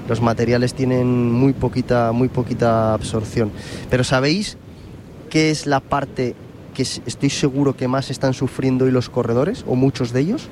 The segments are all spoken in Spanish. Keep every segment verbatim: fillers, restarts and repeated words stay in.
los materiales tienen muy poquita, muy poquita absorción. Pero ¿sabéis qué es la parte que estoy seguro que más están sufriendo hoy los corredores, o muchos de ellos?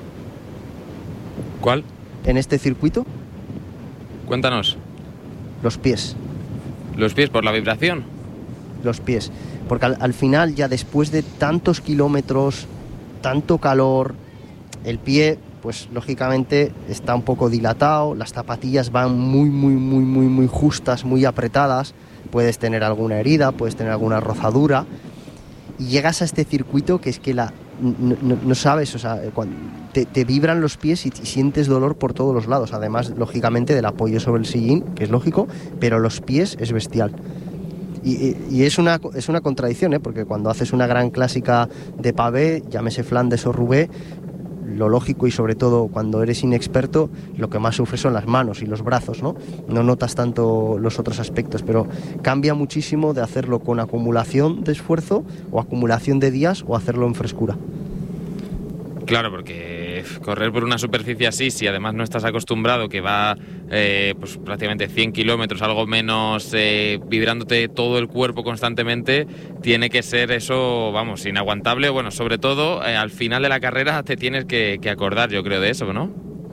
¿Cuál? En este circuito. Cuéntanos. Los pies. ¿Los pies por la vibración? Los pies. Porque al, al final, ya después de tantos kilómetros, tanto calor, el pie, pues lógicamente está un poco dilatado, las zapatillas van muy, muy, muy, muy, muy justas, muy apretadas, puedes tener alguna herida, puedes tener alguna rozadura, y llegas a este circuito que es que la no, no, no sabes, o sea, cuando te, te vibran los pies y, y sientes dolor por todos los lados, además, lógicamente, del apoyo sobre el sillín, que es lógico, pero los pies es bestial. Y, y, y es una es una contradicción, ¿eh? Porque cuando haces una gran clásica de pavé, llámese Flandes o Roubaix, lo lógico, y sobre todo cuando eres inexperto, lo que más sufres son las manos y los brazos, ¿no? No notas tanto los otros aspectos, pero cambia muchísimo de hacerlo con acumulación de esfuerzo o acumulación de días o hacerlo en frescura. Claro, porque correr por una superficie así, si además no estás acostumbrado, que va eh, pues prácticamente cien kilómetros, algo menos, eh, vibrándote todo el cuerpo constantemente, tiene que ser eso, vamos, inaguantable. Bueno, sobre todo, eh, al final de la carrera te tienes que, que acordar, yo creo, de eso, ¿no?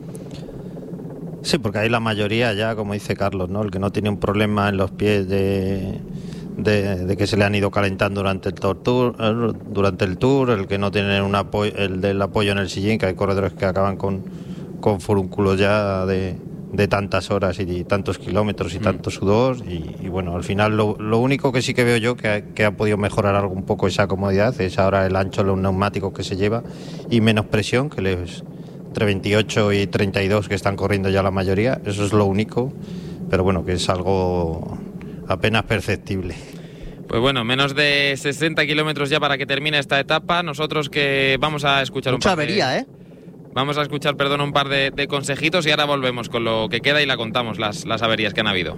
Sí, porque ahí la mayoría ya, como dice Carlos, ¿no? El que no tiene un problema en los pies de... De, de que se le han ido calentando durante el tour, durante el tour, el que no tiene un apoyo, el del apoyo en el sillín, que hay corredores que acaban con, con furúnculos ya de, de tantas horas y tantos kilómetros y mm. tanto sudor, y, y bueno, al final lo, lo único que sí que veo yo que ha, que ha podido mejorar algo un poco esa comodidad es ahora el ancho de los neumáticos que se lleva y menos presión, que les entre veintiocho y treinta y dos que están corriendo ya la mayoría, eso es lo único, pero bueno, que es algo apenas perceptible. Pues bueno, menos de sesenta kilómetros ya para que termine esta etapa. Nosotros que vamos a escuchar Mucha un par avería, de... ¿eh? Vamos a escuchar, perdón, un par de, de consejitos y ahora volvemos con lo que queda y la contamos, las, las averías que han habido.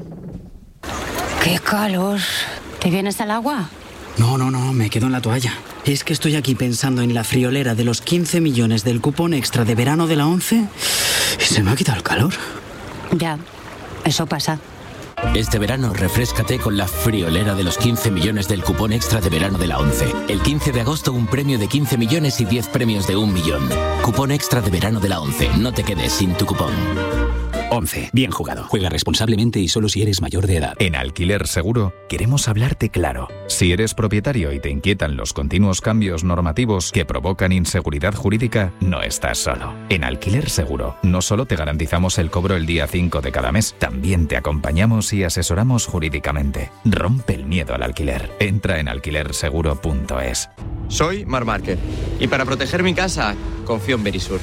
¡Qué calor! ¿Te vienes al agua? No, no, no, me quedo en la toalla. Es que estoy aquí pensando en la friolera de los quince millones del cupón extra de verano de la ONCE y se me ha quitado el calor. Ya, eso pasa. Este verano refréscate con la friolera de los quince millones del cupón extra de verano de la ONCE. El quince de agosto un premio de quince millones y diez premios de un millón. Cupón extra de verano de la ONCE. No te quedes sin tu cupón. ONCE. Bien jugado. Juega responsablemente y solo si eres mayor de edad. En Alquiler Seguro queremos hablarte claro. Si eres propietario y te inquietan los continuos cambios normativos que provocan inseguridad jurídica, no estás solo. En Alquiler Seguro no solo te garantizamos el cobro el día cinco de cada mes, también te acompañamos y asesoramos jurídicamente. Rompe el miedo al alquiler. Entra en alquiler seguro punto es. Soy Mar Márquez y para proteger mi casa confío en Verisur.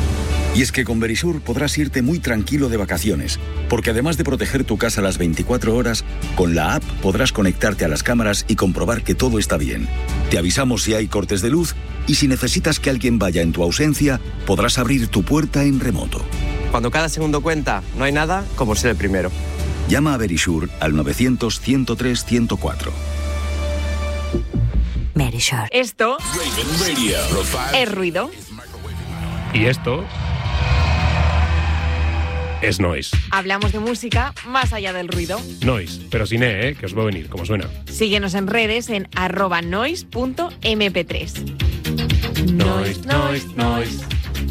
Y es que con Verisur podrás irte muy tranquilo de vacaciones, porque además de proteger tu casa las veinticuatro horas, con la app podrás conectarte a las cámaras y comprobar que todo está bien. Te avisamos si hay cortes de luz y si necesitas que alguien vaya en tu ausencia, podrás abrir tu puerta en remoto. Cuando cada segundo cuenta, no hay nada como ser el primero. Llama a Verisur al novecientos, ciento tres, ciento cuatro. Verisur. Esto es ruido. Y esto es noise. Hablamos de música más allá del ruido. Noise, pero sin E, ¿eh? Que os va a venir, como suena. Síguenos en redes en arroba noise punto eme pe tres. Noise, noise, noise.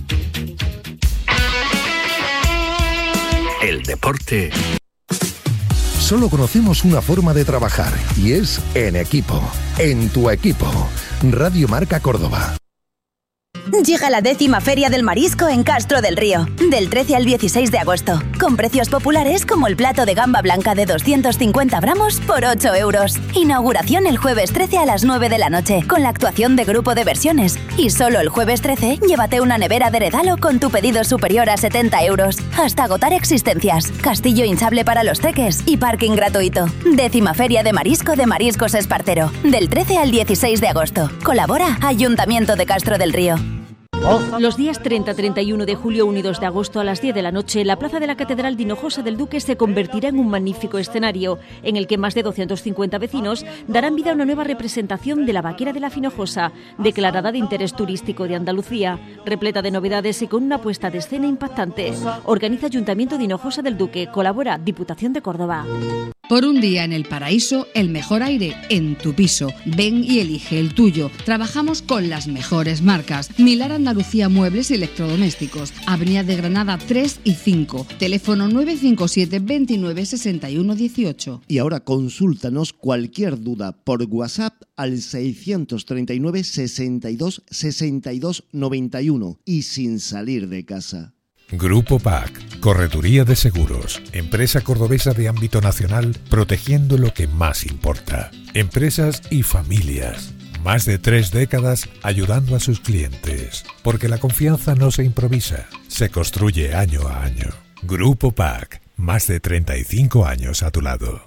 El deporte. Solo conocemos una forma de trabajar y es en equipo. En tu equipo. Radio Marca Córdoba. Llega la décima Feria del Marisco en Castro del Río, del trece al dieciséis de agosto, con precios populares como el plato de gamba blanca de doscientos cincuenta gramos por ocho euros. Inauguración el jueves trece a las nueve de la noche, con la actuación de Grupo de Versiones. Y solo el jueves trece, llévate una nevera de regalo con tu pedido superior a setenta euros, hasta agotar existencias. Castillo hinchable para los teques y parking gratuito. Décima Feria de Marisco de Mariscos Espartero, del trece al dieciséis de agosto. Colabora Ayuntamiento de Castro del Río. Los días treinta, treinta y uno de julio, uno y dos de agosto a las diez de la noche, la plaza de la Catedral de Hinojosa del Duque se convertirá en un magnífico escenario en el que más de doscientos cincuenta vecinos darán vida a una nueva representación de la Vaquera de la Finojosa, declarada de interés turístico de Andalucía, repleta de novedades y con una puesta de escena impactante. Organiza Ayuntamiento de Hinojosa del Duque, colabora Diputación de Córdoba. Por un día en el paraíso, el mejor aire en tu piso. Ven y elige el tuyo. Trabajamos con las mejores marcas. Milar Andalucía Muebles y Electrodomésticos. Avenida de Granada tres y cinco. Teléfono nueve cinco siete, veintinueve, sesenta y uno, dieciocho. Y ahora consúltanos cualquier duda por WhatsApp al seiscientos treinta y nueve, sesenta y dos, sesenta y dos, noventa y uno y sin salir de casa. Grupo P A C, Correduría de Seguros, empresa cordobesa de ámbito nacional, protegiendo lo que más importa. Empresas y familias. Más de tres décadas ayudando a sus clientes. Porque la confianza no se improvisa, se construye año a año. Grupo P A C, más de treinta y cinco años a tu lado.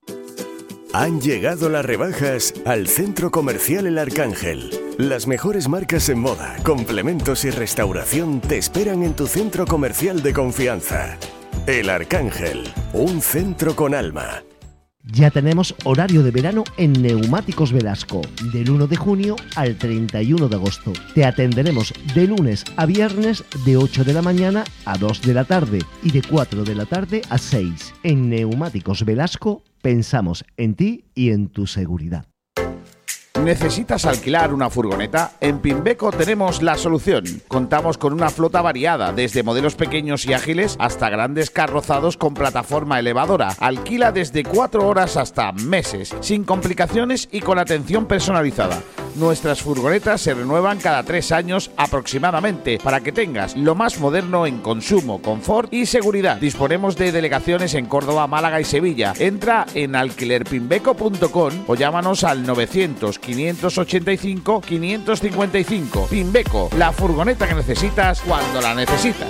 Han llegado las rebajas al Centro Comercial El Arcángel. Las mejores marcas en moda, complementos y restauración te esperan en tu centro comercial de confianza. El Arcángel, un centro con alma. Ya tenemos horario de verano en Neumáticos Velasco, del uno de junio al treinta y uno de agosto. Te atenderemos de lunes a viernes de ocho de la mañana a dos de la tarde y de cuatro de la tarde a seis. En Neumáticos Velasco pensamos en ti y en tu seguridad. ¿Necesitas alquilar una furgoneta? En Pimbeco tenemos la solución. Contamos con una flota variada, desde modelos pequeños y ágiles hasta grandes carrozados con plataforma elevadora. Alquila desde cuatro horas hasta meses, sin complicaciones y con atención personalizada. Nuestras furgonetas se renuevan cada tres años aproximadamente para que tengas lo más moderno en consumo, confort y seguridad. Disponemos de delegaciones en Córdoba, Málaga y Sevilla. Entra en alquiler pimbeco punto com o llámanos al novecientos, quinientos ochenta y cinco, quinientos cincuenta y cinco. Pimbeco, la furgoneta que necesitas cuando la necesitas.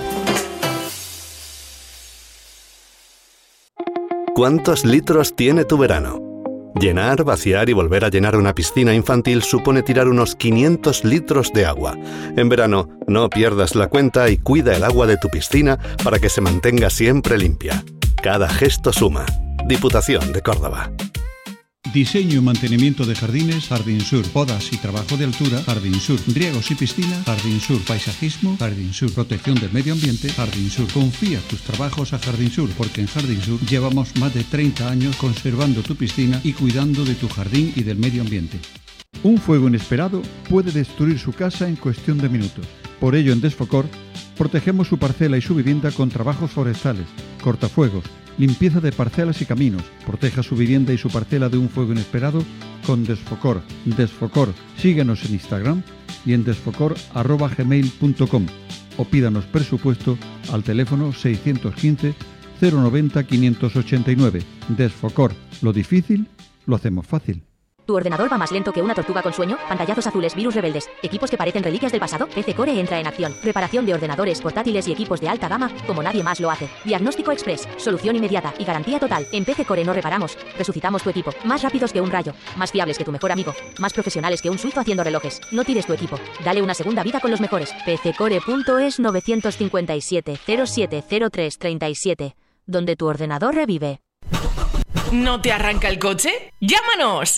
¿Cuántos litros tiene tu verano? Llenar, vaciar y volver a llenar una piscina infantil supone tirar unos quinientos litros de agua. En verano, no pierdas la cuenta y cuida el agua de tu piscina para que se mantenga siempre limpia. Cada gesto suma. Diputación de Córdoba. Diseño y mantenimiento de jardines, Jardín Sur. Podas y trabajo de altura, Jardín Sur. Riegos y piscina, Jardín Sur. Paisajismo, Jardín Sur. Protección del medio ambiente, Jardín Sur. Confía tus trabajos a Jardín Sur, porque en Jardín Sur llevamos más de treinta años conservando tu piscina y cuidando de tu jardín y del medio ambiente. Un fuego inesperado puede destruir su casa en cuestión de minutos. Por ello, en Desfocor, protegemos su parcela y su vivienda con trabajos forestales, cortafuegos, limpieza de parcelas y caminos. Proteja su vivienda y su parcela de un fuego inesperado con Desfocor. Desfocor. Síguenos en Instagram y en desfocor arroba gmail punto com o pídanos presupuesto al teléfono seiscientos quince, cero noventa, quinientos ochenta y nueve. Desfocor. Lo difícil lo hacemos fácil. ¿Tu ordenador va más lento que una tortuga con sueño? Pantallazos azules, virus rebeldes, equipos que parecen reliquias del pasado. P C Core entra en acción. Reparación de ordenadores, portátiles y equipos de alta gama como nadie más lo hace. Diagnóstico express, solución inmediata y garantía total. En P C Core no reparamos, resucitamos tu equipo. Más rápidos que un rayo, más fiables que tu mejor amigo, más profesionales que un suizo haciendo relojes. No tires tu equipo, dale una segunda vida con los mejores. P C core punto es nueve cinco siete, cero siete cero tres tres siete, donde tu ordenador revive. ¿No te arranca el coche? ¡Llámanos!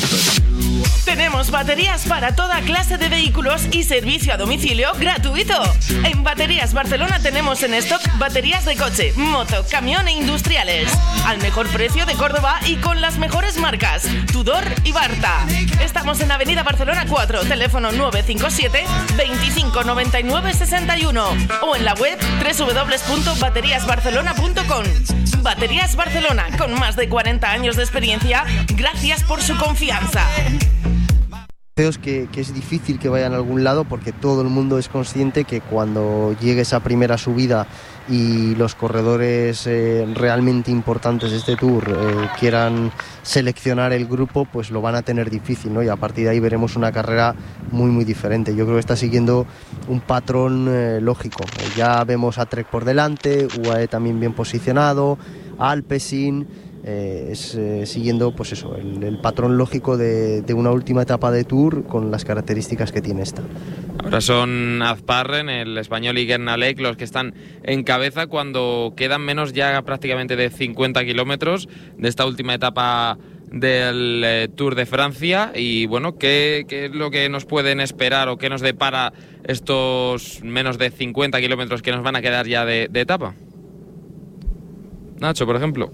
Tenemos baterías para toda clase de vehículos y servicio a domicilio gratuito. En Baterías Barcelona tenemos en stock baterías de coche, moto, camión e industriales. Al mejor precio de Córdoba y con las mejores marcas, Tudor y Barta. Estamos en Avenida Barcelona cuatro, teléfono nueve cinco siete, veinticinco noventa y nueve sesenta y uno o en la web doble u doble u doble u punto baterías barcelona punto com. Baterías Barcelona, con más de cuarenta años de experiencia, gracias por su confianza. Que, que es difícil que vayan a algún lado porque todo el mundo es consciente que cuando llegue esa primera subida y los corredores eh, realmente importantes de este Tour eh, quieran seleccionar el grupo, pues lo van a tener difícil, ¿no? Y a partir de ahí veremos una carrera muy muy diferente. Yo creo que está siguiendo un patrón eh, lógico. Ya vemos a Trek por delante, U A E también bien posicionado, Alpecin. eh, es eh, siguiendo pues eso, el, el patrón lógico de, de una última etapa de Tour con las características que tiene esta. Ahora son Azparren, el español y Guernalec los que están en cabeza cuando quedan menos ya prácticamente de cincuenta kilómetros de esta última etapa del eh, Tour de Francia. Y bueno, ¿qué, ¿qué es lo que nos pueden esperar o qué nos depara estos menos de cincuenta kilómetros que nos van a quedar ya de, de etapa? Nacho, por ejemplo.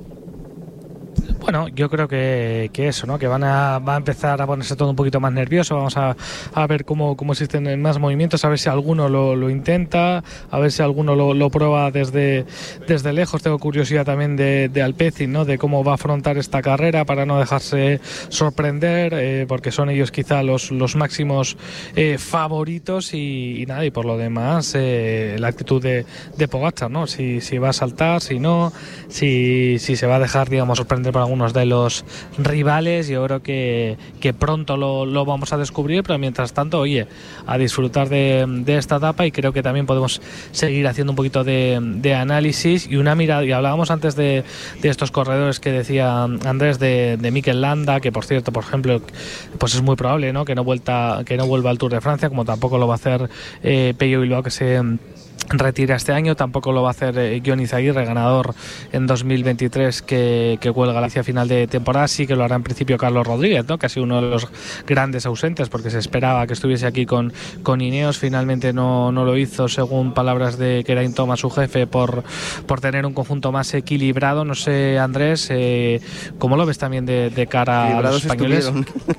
Bueno, yo creo que, que eso, ¿no? Que van a, va a empezar a ponerse todo un poquito más nervioso. Vamos a, a ver cómo, cómo existen más movimientos, a ver si alguno lo, lo intenta, a ver si alguno lo, lo prueba desde, desde lejos. Tengo curiosidad también de, de Alpecin, ¿no? De cómo va a afrontar esta carrera para no dejarse sorprender, eh, porque son ellos quizá los, los máximos eh, favoritos y, y nada, y por lo demás eh, la actitud de, de Pogačar, ¿no? Si, si va a saltar, si no, si, si se va a dejar, digamos, sorprender por algunos de los rivales. Yo creo que, que pronto lo, lo vamos a descubrir, pero mientras tanto, oye, a disfrutar de, de esta etapa, y creo que también podemos seguir haciendo un poquito de, de análisis y una mirada. Y hablábamos antes de, de estos corredores que decía Andrés, de, de Mikel Landa, que por cierto, por ejemplo, pues es muy probable, ¿no? que no vuelta, que no vuelva al Tour de Francia, como tampoco lo va a hacer eh, Pello Bilbao, que se retira este año. Tampoco lo va a hacer eh, Jon Izagirre, ganador en dos mil veintitrés, que, que cuelga hacia final de temporada. Sí que lo hará en principio Carlos Rodríguez, ¿no? Que ha sido uno de los grandes ausentes, porque se esperaba que estuviese aquí con, con Ineos. Finalmente no, no lo hizo, según palabras de Geraint Thomas, su jefe, por, por tener un conjunto más equilibrado. No sé, Andrés, eh, ¿cómo lo ves también de, de cara a los españoles?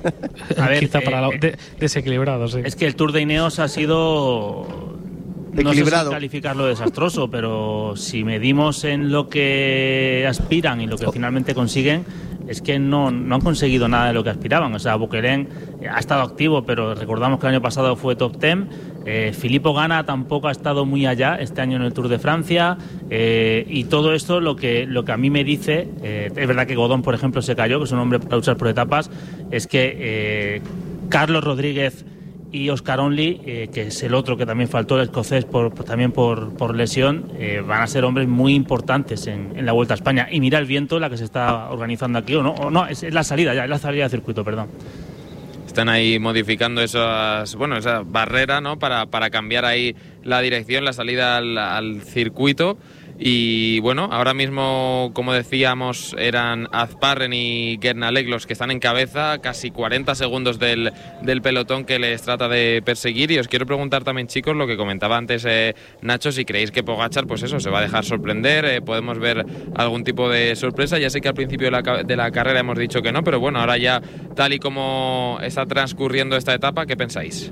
A ver, quizá eh, para la, de, desequilibrados, sí. Es que el Tour de Ineos ha sido... No sé si calificarlo desastroso, pero si medimos en lo que aspiran y lo que finalmente consiguen, es que no, no han conseguido nada de lo que aspiraban. O sea, Bukelen ha estado activo, pero recordamos que el año pasado fue top diez. Eh, Filippo Ganna tampoco ha estado muy allá este año en el Tour de Francia. Eh, y todo esto lo que, lo que a mí me dice, eh, es verdad que Godón, por ejemplo, se cayó, que es un hombre para luchar por etapas, es que eh, Carlos Rodríguez y Oscar Onley, eh, que es el otro que también faltó, el escocés, por, por, también por, por lesión, eh, van a ser hombres muy importantes en, en la Vuelta a España. Y mira el viento, la que se está organizando aquí, o no, o no es, es la salida, ya es la salida de circuito, perdón. Están ahí modificando esas, bueno, esa barrera, ¿no? Para, para cambiar ahí la dirección, la salida al, al circuito. Y bueno, ahora mismo, como decíamos, eran Azparren y Guernalec los que están en cabeza, casi cuarenta segundos del, del pelotón que les trata de perseguir. Y os quiero preguntar también, chicos, lo que comentaba antes eh, Nacho, si creéis que Pogačar, pues eso, se va a dejar sorprender, eh, podemos ver algún tipo de sorpresa. Ya sé que al principio de la, de la carrera hemos dicho que no, pero bueno, ahora ya, tal y como está transcurriendo esta etapa, ¿qué pensáis?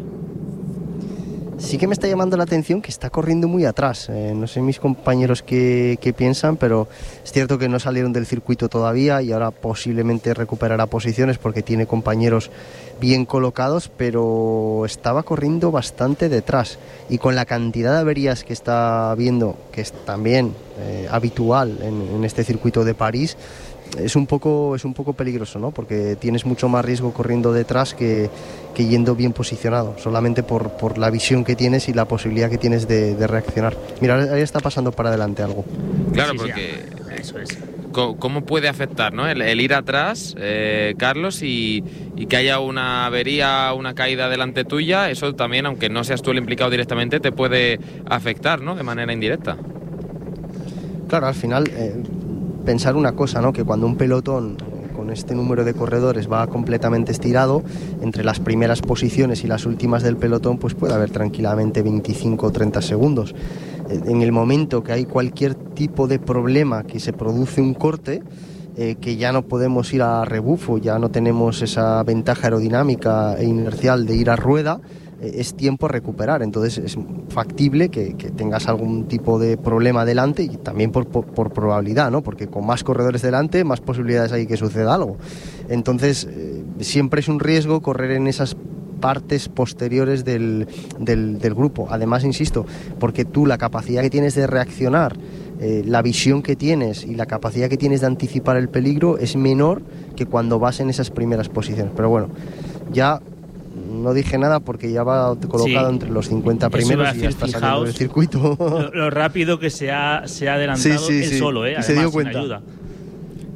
Sí que me está llamando la atención que está corriendo muy atrás. Eh, no sé mis compañeros qué, qué piensan, pero es cierto que no salieron del circuito todavía y ahora posiblemente recuperará posiciones porque tiene compañeros bien colocados, pero estaba corriendo bastante detrás. Y con la cantidad de averías que está viendo, que es también eh, habitual en, en este circuito de París, es un poco es un poco peligroso, ¿no? Porque tienes mucho más riesgo corriendo detrás que, que yendo bien posicionado, solamente por, por la visión que tienes y la posibilidad que tienes de, de reaccionar. Mira, ahí está pasando para adelante algo. Claro, Sí, sí, porque eso es. ¿Cómo puede afectar, ¿no? el, el ir atrás, eh, Carlos, y, y que haya una avería, una caída delante tuya? Eso también, aunque no seas tú el implicado directamente, te puede afectar, ¿no? De manera indirecta. Claro, al final... Eh, pensar una cosa, ¿no? Que cuando un pelotón eh, con este número de corredores va completamente estirado, entre las primeras posiciones y las últimas del pelotón, pues puede haber tranquilamente veinticinco o treinta segundos. Eh, en el momento que hay cualquier tipo de problema, que se produce un corte, eh, que ya no podemos ir a rebufo, ya no tenemos esa ventaja aerodinámica e inercial de ir a rueda, es tiempo a recuperar. Entonces es factible que, que tengas algún tipo de problema delante, y también por, por, por probabilidad, ¿no? Porque con más corredores delante, más posibilidades hay que suceda algo. Entonces eh, siempre es un riesgo correr en esas partes posteriores del, del, del grupo. Además, insisto, porque tú la capacidad que tienes de reaccionar, eh, la visión que tienes y la capacidad que tienes de anticipar el peligro es menor que cuando vas en esas primeras posiciones. Pero bueno, ya no dije nada porque ya va colocado sí, entre los cincuenta primeros y ya está saliendo del circuito. Lo, lo rápido que se ha, se ha adelantado sí, sí, él sí. solo, ¿eh? Y Además, se dio cuenta. Ayuda.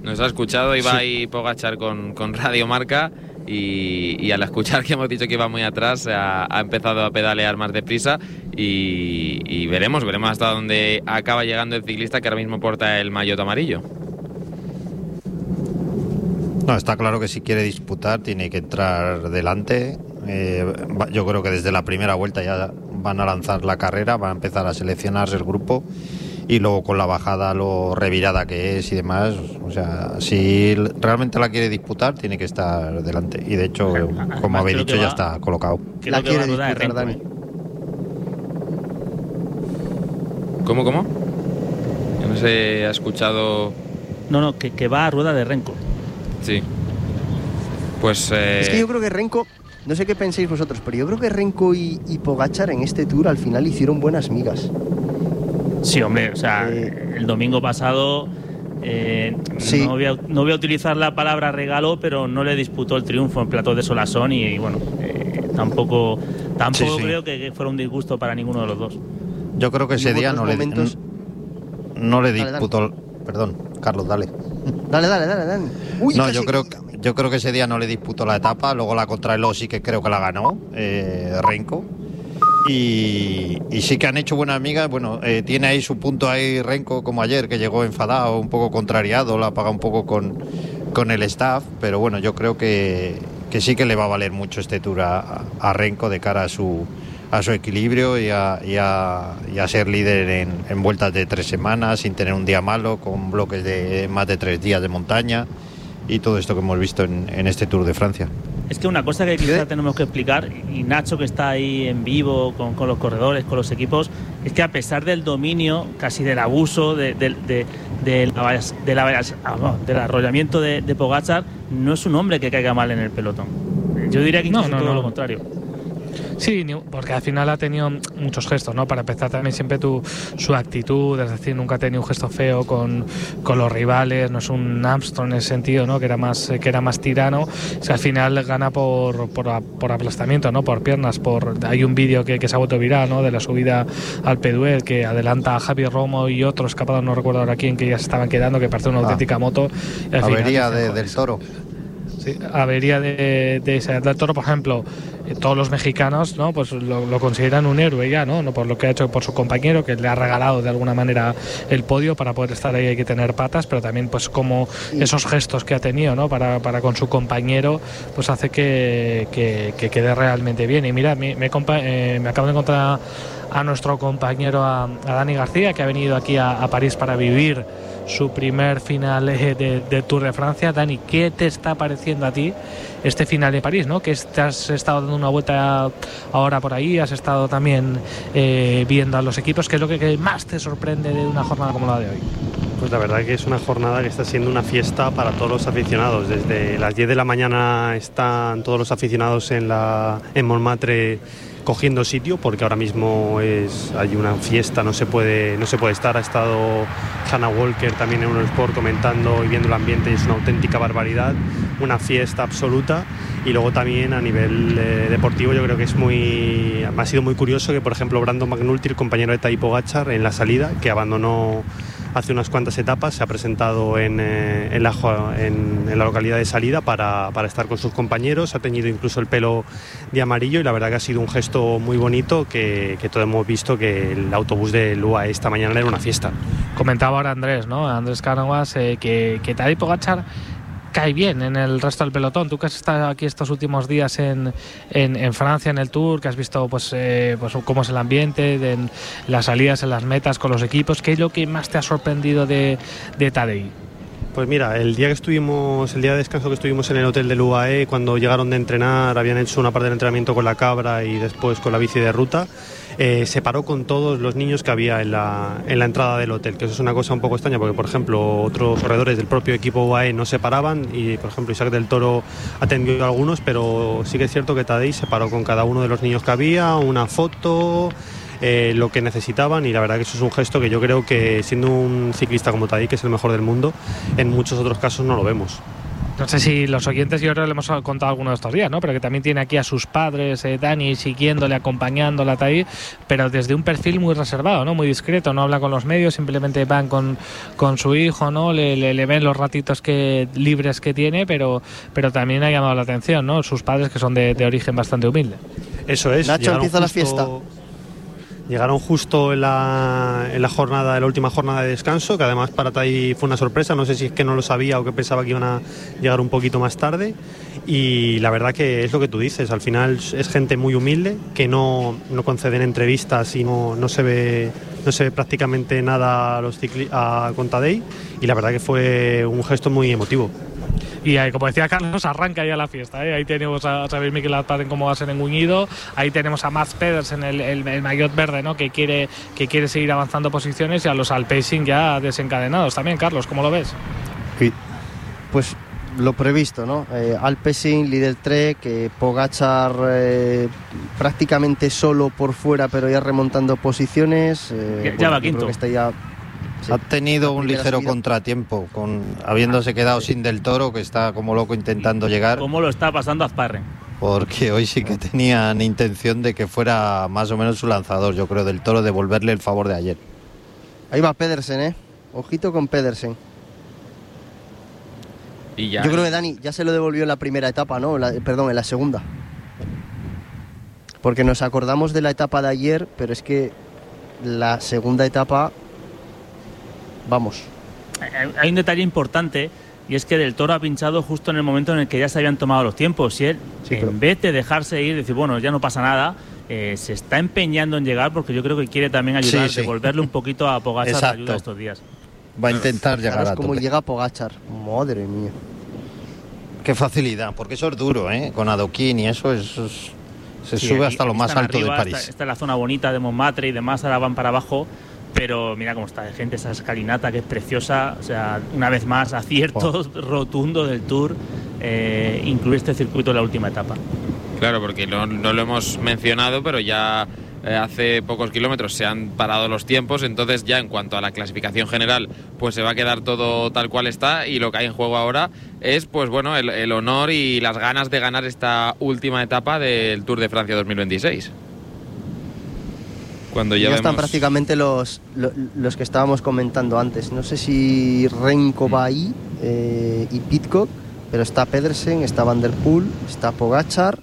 Nos ha escuchado, iba sí. ahí Pogačar con, con Radio Marca y, y al escuchar que hemos dicho que iba muy atrás ha, ha empezado a pedalear más deprisa y, y veremos, veremos hasta dónde acaba llegando el ciclista que ahora mismo porta el maillot amarillo. No, está claro que si quiere disputar tiene que entrar delante. Eh, yo creo que desde la primera vuelta ya van a lanzar la carrera, van a empezar a seleccionarse el grupo. Y luego con la bajada, lo revirada que es y demás, o sea, si realmente la quiere disputar, tiene que estar delante. Y de hecho, como habéis dicho, va, ya está colocado. La quiere disputar, Dani. ¿Cómo, cómo? Yo no sé, ha escuchado... No, no, que, que va a rueda de Renko. Sí. Pues... Eh... Es que yo creo que Renko... No sé qué pensáis vosotros, pero yo creo que Renko y, y Pogačar en este Tour al final hicieron buenas migas. Sí, hombre, o sea, eh, el domingo pasado eh, sí. no, voy a, no voy a utilizar la palabra regalo, pero no le disputó el triunfo en Plató de Solasson y, y bueno, eh, tampoco tampoco sí, sí. creo que, que fuera un disgusto para ninguno de los dos. Yo creo que ese día no momentos... le, no le disputó... Dale, dale. Perdón, Carlos, dale. Dale, dale, dale, dale. Uy, no, casi... yo creo yo creo que ese día no le disputó la etapa, luego la contrarreloj sí que creo que la ganó eh, Renko. Y, y sí que han hecho buenas amigas. Bueno, eh, tiene ahí su punto ahí Renko, como ayer, que llegó enfadado, un poco contrariado, la ha pagado un poco con, con el staff, pero bueno, yo creo que, que sí que le va a valer mucho este Tour a, a Renko de cara a su a su equilibrio y a, y a, y a ser líder en, en vueltas de tres semanas, sin tener un día malo, con bloques de más de tres días de montaña y todo esto que hemos visto en, en este Tour de Francia. Es que una cosa que quizá tenemos que explicar, y Nacho que está ahí en vivo con, con los corredores, con los equipos, es que a pesar del dominio, casi del abuso, de, de, de, de la, de la, del arrollamiento de, de Pogačar, no es un hombre que caiga mal en el pelotón. Yo diría que incluso no, no, todo no. lo contrario. Sí, porque al final ha tenido muchos gestos, ¿no? Para empezar también siempre tu, su actitud, es decir, nunca ha tenido un gesto feo con, con los rivales, no es un Armstrong en ese sentido, ¿no? Que era más, que era más tirano, o sea, al final gana por, por, por aplastamiento, ¿no? Por piernas, por hay un vídeo que, que se ha vuelto viral, ¿no? De la subida al Peduel, que adelanta a Javier Romo y otro escapado, no recuerdo ahora quién, que ya se estaban quedando, que parece una ah. auténtica moto. Y al avería final, de, del Toro. Sí, avería de, de ese del Toro, por ejemplo, eh, todos los mexicanos, ¿no? Pues lo, lo consideran un héroe ya, ¿no? No por lo que ha hecho por su compañero, que le ha regalado de alguna manera el podio. Para poder estar ahí hay que tener patas, pero también pues como esos gestos que ha tenido, ¿no? Para, para con su compañero, pues hace que, que, que quede realmente bien. Y mira, me, me, eh, me acabo de encontrar a nuestro compañero, a, a Dani García, que ha venido aquí a, a París para vivir su primer final de, de Tour de Francia. Dani, ¿qué te está pareciendo a ti este final de París, ¿no? Que te has estado dando una vuelta ahora por ahí, has estado también eh, viendo a los equipos. ¿Qué es lo que, que más te sorprende de una jornada como la de hoy? Pues la verdad que es una jornada que está siendo una fiesta para todos los aficionados. Desde las diez de la mañana están todos los aficionados en, la, en Montmartre cogiendo sitio, porque ahora mismo es hay una fiesta, no se puede no se puede estar. Ha estado Hannah Walker también en Eurosport comentando y viendo el ambiente, y es una auténtica barbaridad, una fiesta absoluta. Y luego también a nivel eh, deportivo yo creo que es muy ha sido muy curioso que, por ejemplo, Brandon McNulty, el compañero de Tadej Pogačar, en la salida, que abandonó hace unas cuantas etapas, se ha presentado en, eh, en, la, en, en la localidad de salida para, para estar con sus compañeros, ha teñido incluso el pelo de amarillo, y la verdad que ha sido un gesto muy bonito, que, que todos hemos visto que el autobús de U A E esta mañana era una fiesta. Comentaba ahora Andrés, ¿no? Andrés Cánovas, eh, que, que Tadej Pogačar cae bien en el resto del pelotón. Tú que has estado aquí estos últimos días en, en, en Francia, en el Tour, que has visto pues, eh, pues cómo es el ambiente, de, en las salidas, en las metas con los equipos, ¿qué es lo que más te ha sorprendido de, de Tadej? Pues mira, el día que estuvimos, el día de descanso que estuvimos en el hotel del U A E, cuando llegaron de entrenar, habían hecho una parte del entrenamiento con la cabra y después con la bici de ruta. Eh, se paró con todos los niños que había en la, en la entrada del hotel, que eso es una cosa un poco extraña, porque por ejemplo otros corredores del propio equipo U A E no se paraban, y por ejemplo Isaac del Toro atendió a algunos, pero sí que es cierto que Tadej se paró con cada uno de los niños que había, una foto, eh, lo que necesitaban, y la verdad que eso es un gesto que yo creo que, siendo un ciclista como Tadej, que es el mejor del mundo, en muchos otros casos no lo vemos. no sé si los oyentes, yo creo que le hemos contado algunos de estos días, ¿no? Pero que también tiene aquí a sus padres, eh, Dani, siguiéndole, acompañándola ahí, pero desde un perfil muy reservado, ¿no? Muy discreto, no habla con los medios, simplemente van con, con su hijo, ¿no? Le, le, le ven los ratitos que libres que tiene, pero, pero también ha llamado la atención, ¿no? Sus padres, que son de, de origen bastante humilde. Eso es. Nacho, empieza justo, la fiesta. Llegaron justo en la, en la jornada, en la última jornada de descanso, que además para Tai fue una sorpresa. No sé si es que no lo sabía o que pensaba que iban a llegar un poquito más tarde. Y la verdad que es lo que tú dices, al final es gente muy humilde, que no, no conceden entrevistas y no, no se ve no se ve prácticamente nada a los cicli- a Contadei, y la verdad que fue un gesto muy emotivo. Y ahí, como decía Carlos, arranca ya la fiesta, ¿eh? Ahí tenemos a Xavier Miquel Azparen como va a ser en Guñido, ahí tenemos a Mats Pedersen, el, el, el maillot verde, ¿no? que quiere que quiere seguir avanzando posiciones, y a los Alpecin ya desencadenados también. Carlos, ¿cómo lo ves? Sí. Pues lo previsto, ¿no? Eh, Alpecin, líder Trek, eh, Pogačar eh, prácticamente solo por fuera, pero ya remontando posiciones. Eh, ya, bueno, ya va quinto. Que está ya, sí, ha tenido un ligero subida. contratiempo, con habiéndose quedado sin Del Toro, que está como loco intentando llegar. ¿Cómo lo está pasando Azparen? Porque hoy sí que tenían intención de que fuera más o menos su lanzador, yo creo, Del Toro, devolverle el favor de ayer. Ahí va Pedersen, ¿eh? Ojito con Pedersen. Y ya. Yo creo que Dani ya se lo devolvió en la primera etapa, ¿no? La, perdón, en la segunda. Porque nos acordamos de la etapa de ayer, pero es que la segunda etapa, vamos. Hay un detalle importante, y es que Del Toro ha pinchado justo en el momento en el que ya se habían tomado los tiempos. Y él, sí, en vez de dejarse ir, decir, bueno, ya no pasa nada, eh, se está empeñando en llegar, porque yo creo que quiere también ayudar, sí, sí. devolverle un poquito a Pogačar la Exacto. ayuda estos días. Va a intentar llegar Fijaros a cómo tope. llega Pogačar. Madre mía. Qué facilidad, porque eso es duro, ¿eh? Con adoquín y eso, es, es- se Sí, sube aquí- hasta lo aquí más están alto arriba, de París. Esta, esta es la zona bonita de Montmartre y demás, ahora van para abajo, pero mira cómo está de gente esa escalinata, que es preciosa. O sea, una vez más, acierto rotundo del Tour, eh, incluir este circuito en la última etapa. Claro, porque no, no lo hemos mencionado, pero ya eh, hace pocos kilómetros se han parado los tiempos, entonces ya en cuanto a la clasificación general, pues se va a quedar todo tal cual está, y lo que hay en juego ahora es, pues bueno, el, el honor y las ganas de ganar esta última etapa del Tour de Francia dos mil veintiséis. Cuando ya, Ya vemos... están prácticamente los, los, los que estábamos comentando antes. No sé si Renko va ahí eh, y Pidcock, pero está Pedersen, está Van der Poel, está Pogačar.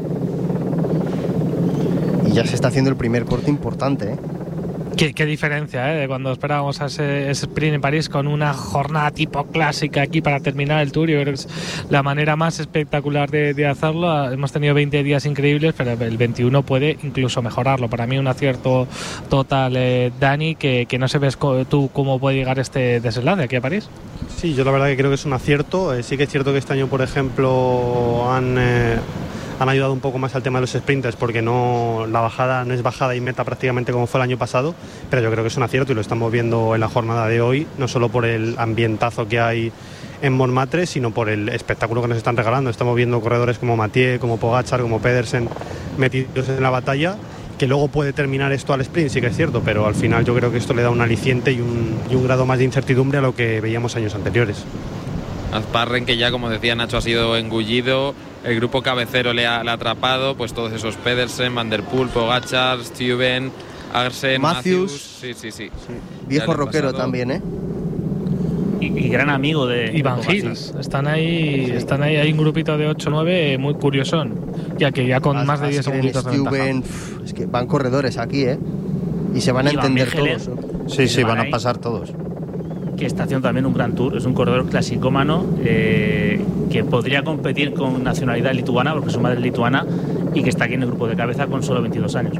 Y ya se está haciendo el primer corte importante, ¿eh? Qué, qué diferencia, ¿eh? De cuando esperábamos a ese, ese sprint en París, con una jornada tipo clásica aquí para terminar el Tour. Yo creo que es la manera más espectacular de, de hacerlo. Hemos tenido veinte días increíbles, pero el veintiuno puede incluso mejorarlo. Para mí un acierto total, eh, Dani, que, que no sé ves co- tú cómo puede llegar este desenlace aquí a París. Sí, yo la verdad que creo que es un acierto. Eh, sí que es cierto que este año, por ejemplo, han, eh, han ayudado un poco más al tema de los sprinters, porque no, la bajada no es bajada y meta prácticamente como fue el año pasado, pero yo creo que es un acierto y lo estamos viendo en la jornada de hoy, no solo por el ambientazo que hay en Montmartre, sino por el espectáculo que nos están regalando. Estamos viendo corredores como Mathieu, como Pogačar, como Pedersen metidos en la batalla, que luego puede terminar esto al sprint, sí que es cierto, pero al final yo creo que esto le da un aliciente y un, y un grado más de incertidumbre a lo que veíamos años anteriores. Azparen, que ya, como decía Nacho, ha sido engullido, el grupo cabecero le ha, le ha atrapado, pues todos esos Pedersen, Van der Poel, Pogačar, Stuyven, Arsen, Matthews. Matthews. Sí, sí, sí. Viejo Ya le han rockero pasado. también, ¿eh? Y, y gran amigo de Iván de Pogačar. Gils, están ahí, están ahí, hay un grupito de ocho o nueve muy curiosón, ya que ya con As- más de diez Askren, segunditos de ventaja. Stuyven, pf, es que van corredores aquí, ¿eh? Y se van a Y Van entender Mechelen. todos, ¿eh? Sí, sí, El van a Bahrein, pasar todos. que está haciendo también un gran tour, es un corredor clasicómano, eh, que podría competir con nacionalidad lituana, porque su madre es lituana, y que está aquí en el grupo de cabeza con solo veintidós años.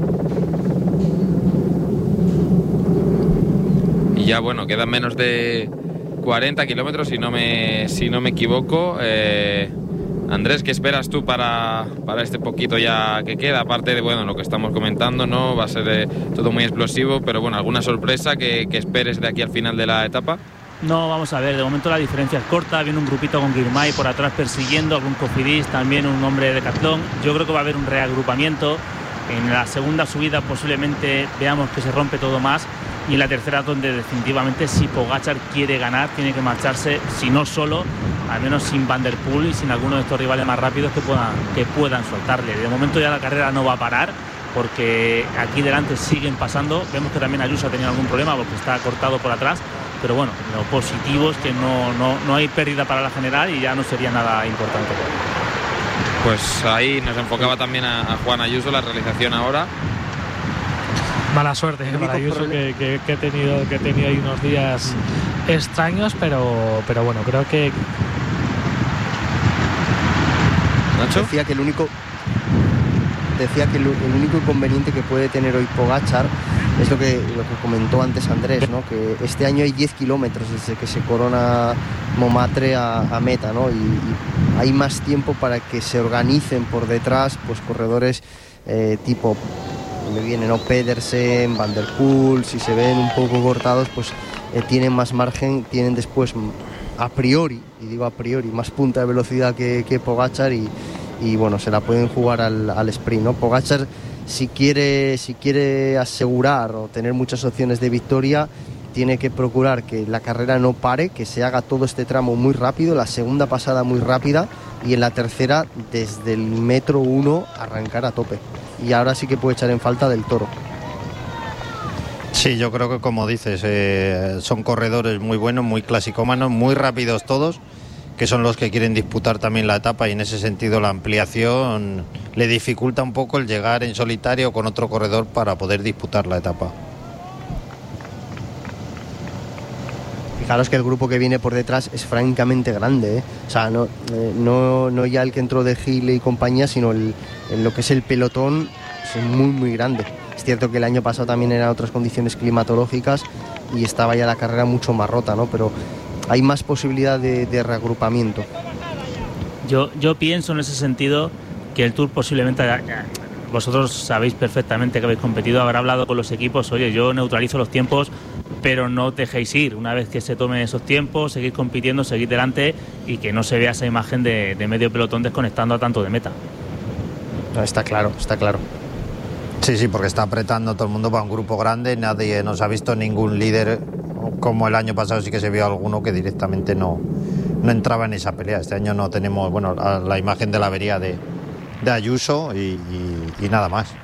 Y ya, bueno, quedan menos de cuarenta kilómetros, si no me, si no me equivoco. Eh, Andrés, ¿qué esperas tú para, para este poquito ya que queda? Aparte de, bueno, lo que estamos comentando, ¿no? Va a ser eh, todo muy explosivo, pero bueno, ¿alguna sorpresa que, que esperes de aquí al final de la etapa? No, vamos a ver, de momento la diferencia es corta, viene un grupito con Girmay por atrás persiguiendo, algún Cofidis, también un hombre de Decathlon. Yo creo que va a haber un reagrupamiento. En la segunda subida posiblemente veamos que se rompe todo más, y en la tercera, donde definitivamente, si Pogačar quiere ganar, tiene que marcharse, si no solo, al menos sin Van der Poel y sin alguno de estos rivales más rápidos que puedan, que puedan soltarle. De momento ya la carrera no va a parar, porque aquí delante siguen pasando. Vemos que también Ayuso ha tenido algún problema porque está cortado por atrás, pero bueno, lo positivo es que no, no, no hay pérdida para la general y ya no sería nada importante. Pues ahí nos enfocaba también a, a Juan Ayuso la realización ahora. Mala suerte para Ayuso, que, que, que he tenido que he tenido ahí unos días mm. extraños, pero pero bueno, creo que ¿Nacho? Decía que el único decía que el, el único inconveniente que puede tener hoy Pogačar es lo que lo que comentó antes Andrés, ¿no? Que este año hay diez kilómetros desde que se corona Montmartre a, a meta, ¿no? Y, y hay más tiempo para que se organicen por detrás, pues corredores eh, tipo, me viene, ¿no? Pedersen, Van der Poel. Si se ven un poco cortados, pues eh, tienen más margen, tienen después a priori, y digo a priori, más punta de velocidad que, que Pogačar y, y bueno, se la pueden jugar al, al sprint, ¿no? Pogačar, si quiere, si quiere asegurar o tener muchas opciones de victoria, tiene que procurar que la carrera no pare, que se haga todo este tramo muy rápido, la segunda pasada muy rápida y en la tercera desde el metro uno arrancar a tope. Y ahora sí que puede echar en falta del Toro. Sí, yo creo que como dices, eh, son corredores muy buenos, muy clasicómanos, muy rápidos todos, que son los que quieren disputar también la etapa, y en ese sentido la ampliación le dificulta un poco el llegar en solitario con otro corredor para poder disputar la etapa. Fijaros que el grupo que viene por detrás es francamente grande, ¿eh? O sea, no, eh, no, no ya el que entró de Gil y compañía, sino el, en lo que es el pelotón, es muy muy grande. Es cierto que el año pasado también eran otras condiciones climatológicas y estaba ya la carrera mucho más rota, ¿no? Pero hay más posibilidad de, de reagrupamiento. Yo, yo pienso en ese sentido que el Tour posiblemente, vosotros sabéis perfectamente que habéis competido, habrá hablado con los equipos, oye, yo neutralizo los tiempos, pero no os dejéis ir. Una vez que se tomen esos tiempos, seguid compitiendo, seguid delante y que no se vea esa imagen de, de medio pelotón desconectando a tanto de meta. No, está claro, está claro. Sí, sí, porque está apretando todo el mundo para un grupo grande, nadie nos ha visto ningún líder, como el año pasado sí que se vio alguno que directamente no, no entraba en esa pelea. Este año no tenemos, bueno, la imagen de la avería de, de Ayuso y, y, y nada más.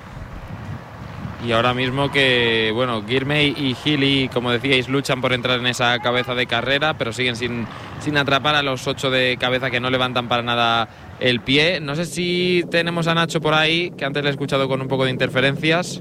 Y ahora mismo que, bueno, Girmay y Healy, como decíais, luchan por entrar en esa cabeza de carrera, pero siguen sin, sin atrapar a los ocho de cabeza, que no levantan para nada el pie. No sé si tenemos a Nacho por ahí, que antes le he escuchado con un poco de interferencias.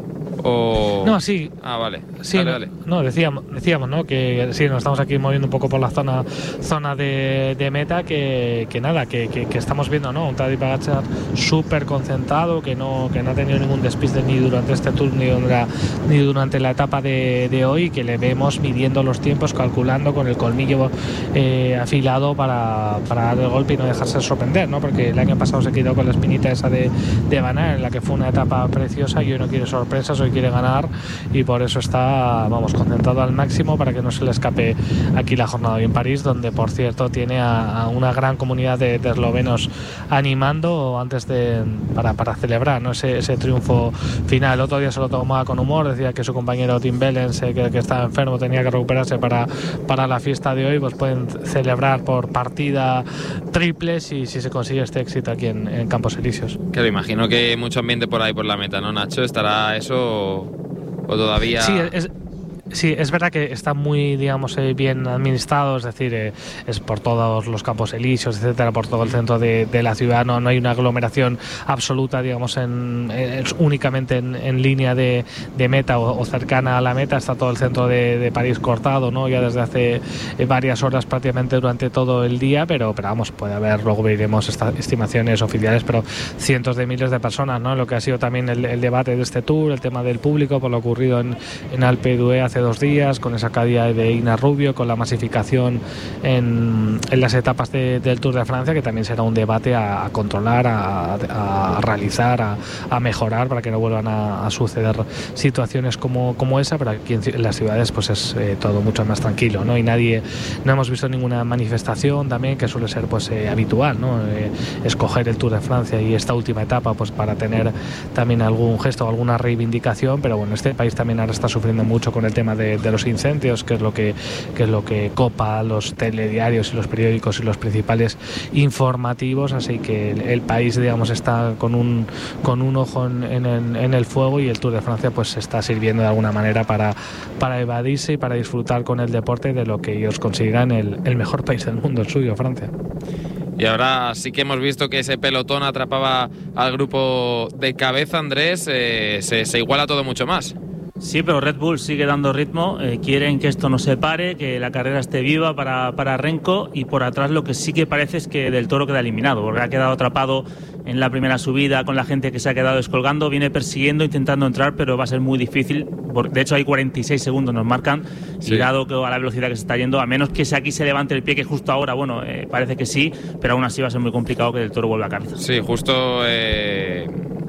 O... No, sí. Ah, vale. Sí, dale, no, dale. no, decíamos, decíamos, ¿no? Que sí, nos estamos aquí moviendo un poco por la zona zona de, de meta, que, que nada, que, que, que estamos viendo, ¿no? Un Tadej Pogačar súper concentrado, que no, que no ha tenido ningún despiste ni durante este tour ni durante la, ni durante la etapa de, de hoy, que le vemos midiendo los tiempos, calculando con el colmillo eh, afilado para, para dar el golpe y no dejarse sorprender, ¿no? Porque el año pasado se quedó con la espinita esa de, de Van Aert, en la que fue una etapa preciosa, y hoy no quiere sorpresas, hoy quiere ganar, y por eso está, vamos, concentrado al máximo para que no se le escape aquí la jornada hoy en París, donde por cierto tiene a, a una gran comunidad de, de eslovenos animando antes de para, para celebrar, ¿no? ese, ese triunfo final. El otro día se lo tomaba con humor, decía que su compañero Tim Wellens, eh, que, que estaba enfermo, tenía que recuperarse para, para la fiesta de hoy. Pues pueden celebrar por partida triples y si se consigue este éxito aquí en, en Campos Elíseos. Claro, imagino que mucho ambiente por ahí por la meta, ¿no, Nacho? ¿Estará eso o todavía...? Sí, es... Sí, es verdad que está muy, digamos, eh, bien administrado, es decir, eh, es por todos los Campos Elíseos, etcétera, por todo el centro de, de la ciudad. No, no hay una aglomeración absoluta, digamos, en, en, únicamente en, en línea de, de meta o, o cercana a la meta. Está todo el centro de, de París cortado, ¿no? Ya desde hace eh, varias horas, prácticamente durante todo el día, pero, pero vamos, puede haber, luego veremos estas estimaciones oficiales, pero cientos de miles de personas, ¿no? Lo que ha sido también el, el debate de este tour, el tema del público, por lo ocurrido en, en Alpe d'Huez hace dos días, con esa caída de Ignace Rubio, con la masificación en, en las etapas de, del Tour de Francia, que también será un debate a, a controlar, a, a, a realizar, a, a mejorar, para que no vuelvan a, a suceder situaciones como, como esa, pero aquí en, en las ciudades pues es eh, todo mucho más tranquilo, ¿no? Y nadie, no hemos visto ninguna manifestación también, que suele ser pues eh, habitual, ¿no? Eh, escoger el Tour de Francia y esta última etapa pues para tener también algún gesto o alguna reivindicación, pero bueno, este país también ahora está sufriendo mucho con el tema tema de, de los incendios, que es lo que, que es lo que copa los telediarios y los periódicos y los principales informativos, así que el, el país, digamos, está con un con un ojo en, en, en el fuego, y el Tour de Francia pues está sirviendo de alguna manera para, para evadirse y para disfrutar con el deporte de lo que ellos consideran el, el mejor país del mundo, el suyo, Francia. Y ahora sí que hemos visto que ese pelotón atrapaba al grupo de cabeza, Andrés, eh, se, se iguala todo mucho más. Sí, pero Red Bull sigue dando ritmo, eh, quieren que esto no se pare, que la carrera esté viva para, para Renko, y por atrás lo que sí que parece es que Del Toro queda eliminado, porque ha quedado atrapado en la primera subida con la gente que se ha quedado descolgando, viene persiguiendo, intentando entrar, pero va a ser muy difícil, de hecho hay cuarenta y seis segundos nos marcan, sí. Y dado que a la velocidad que se está yendo, a menos que aquí se levante el pie, que justo ahora, bueno, eh, parece que sí, pero aún así va a ser muy complicado que Del Toro vuelva a cabeza. Sí, justo... Eh,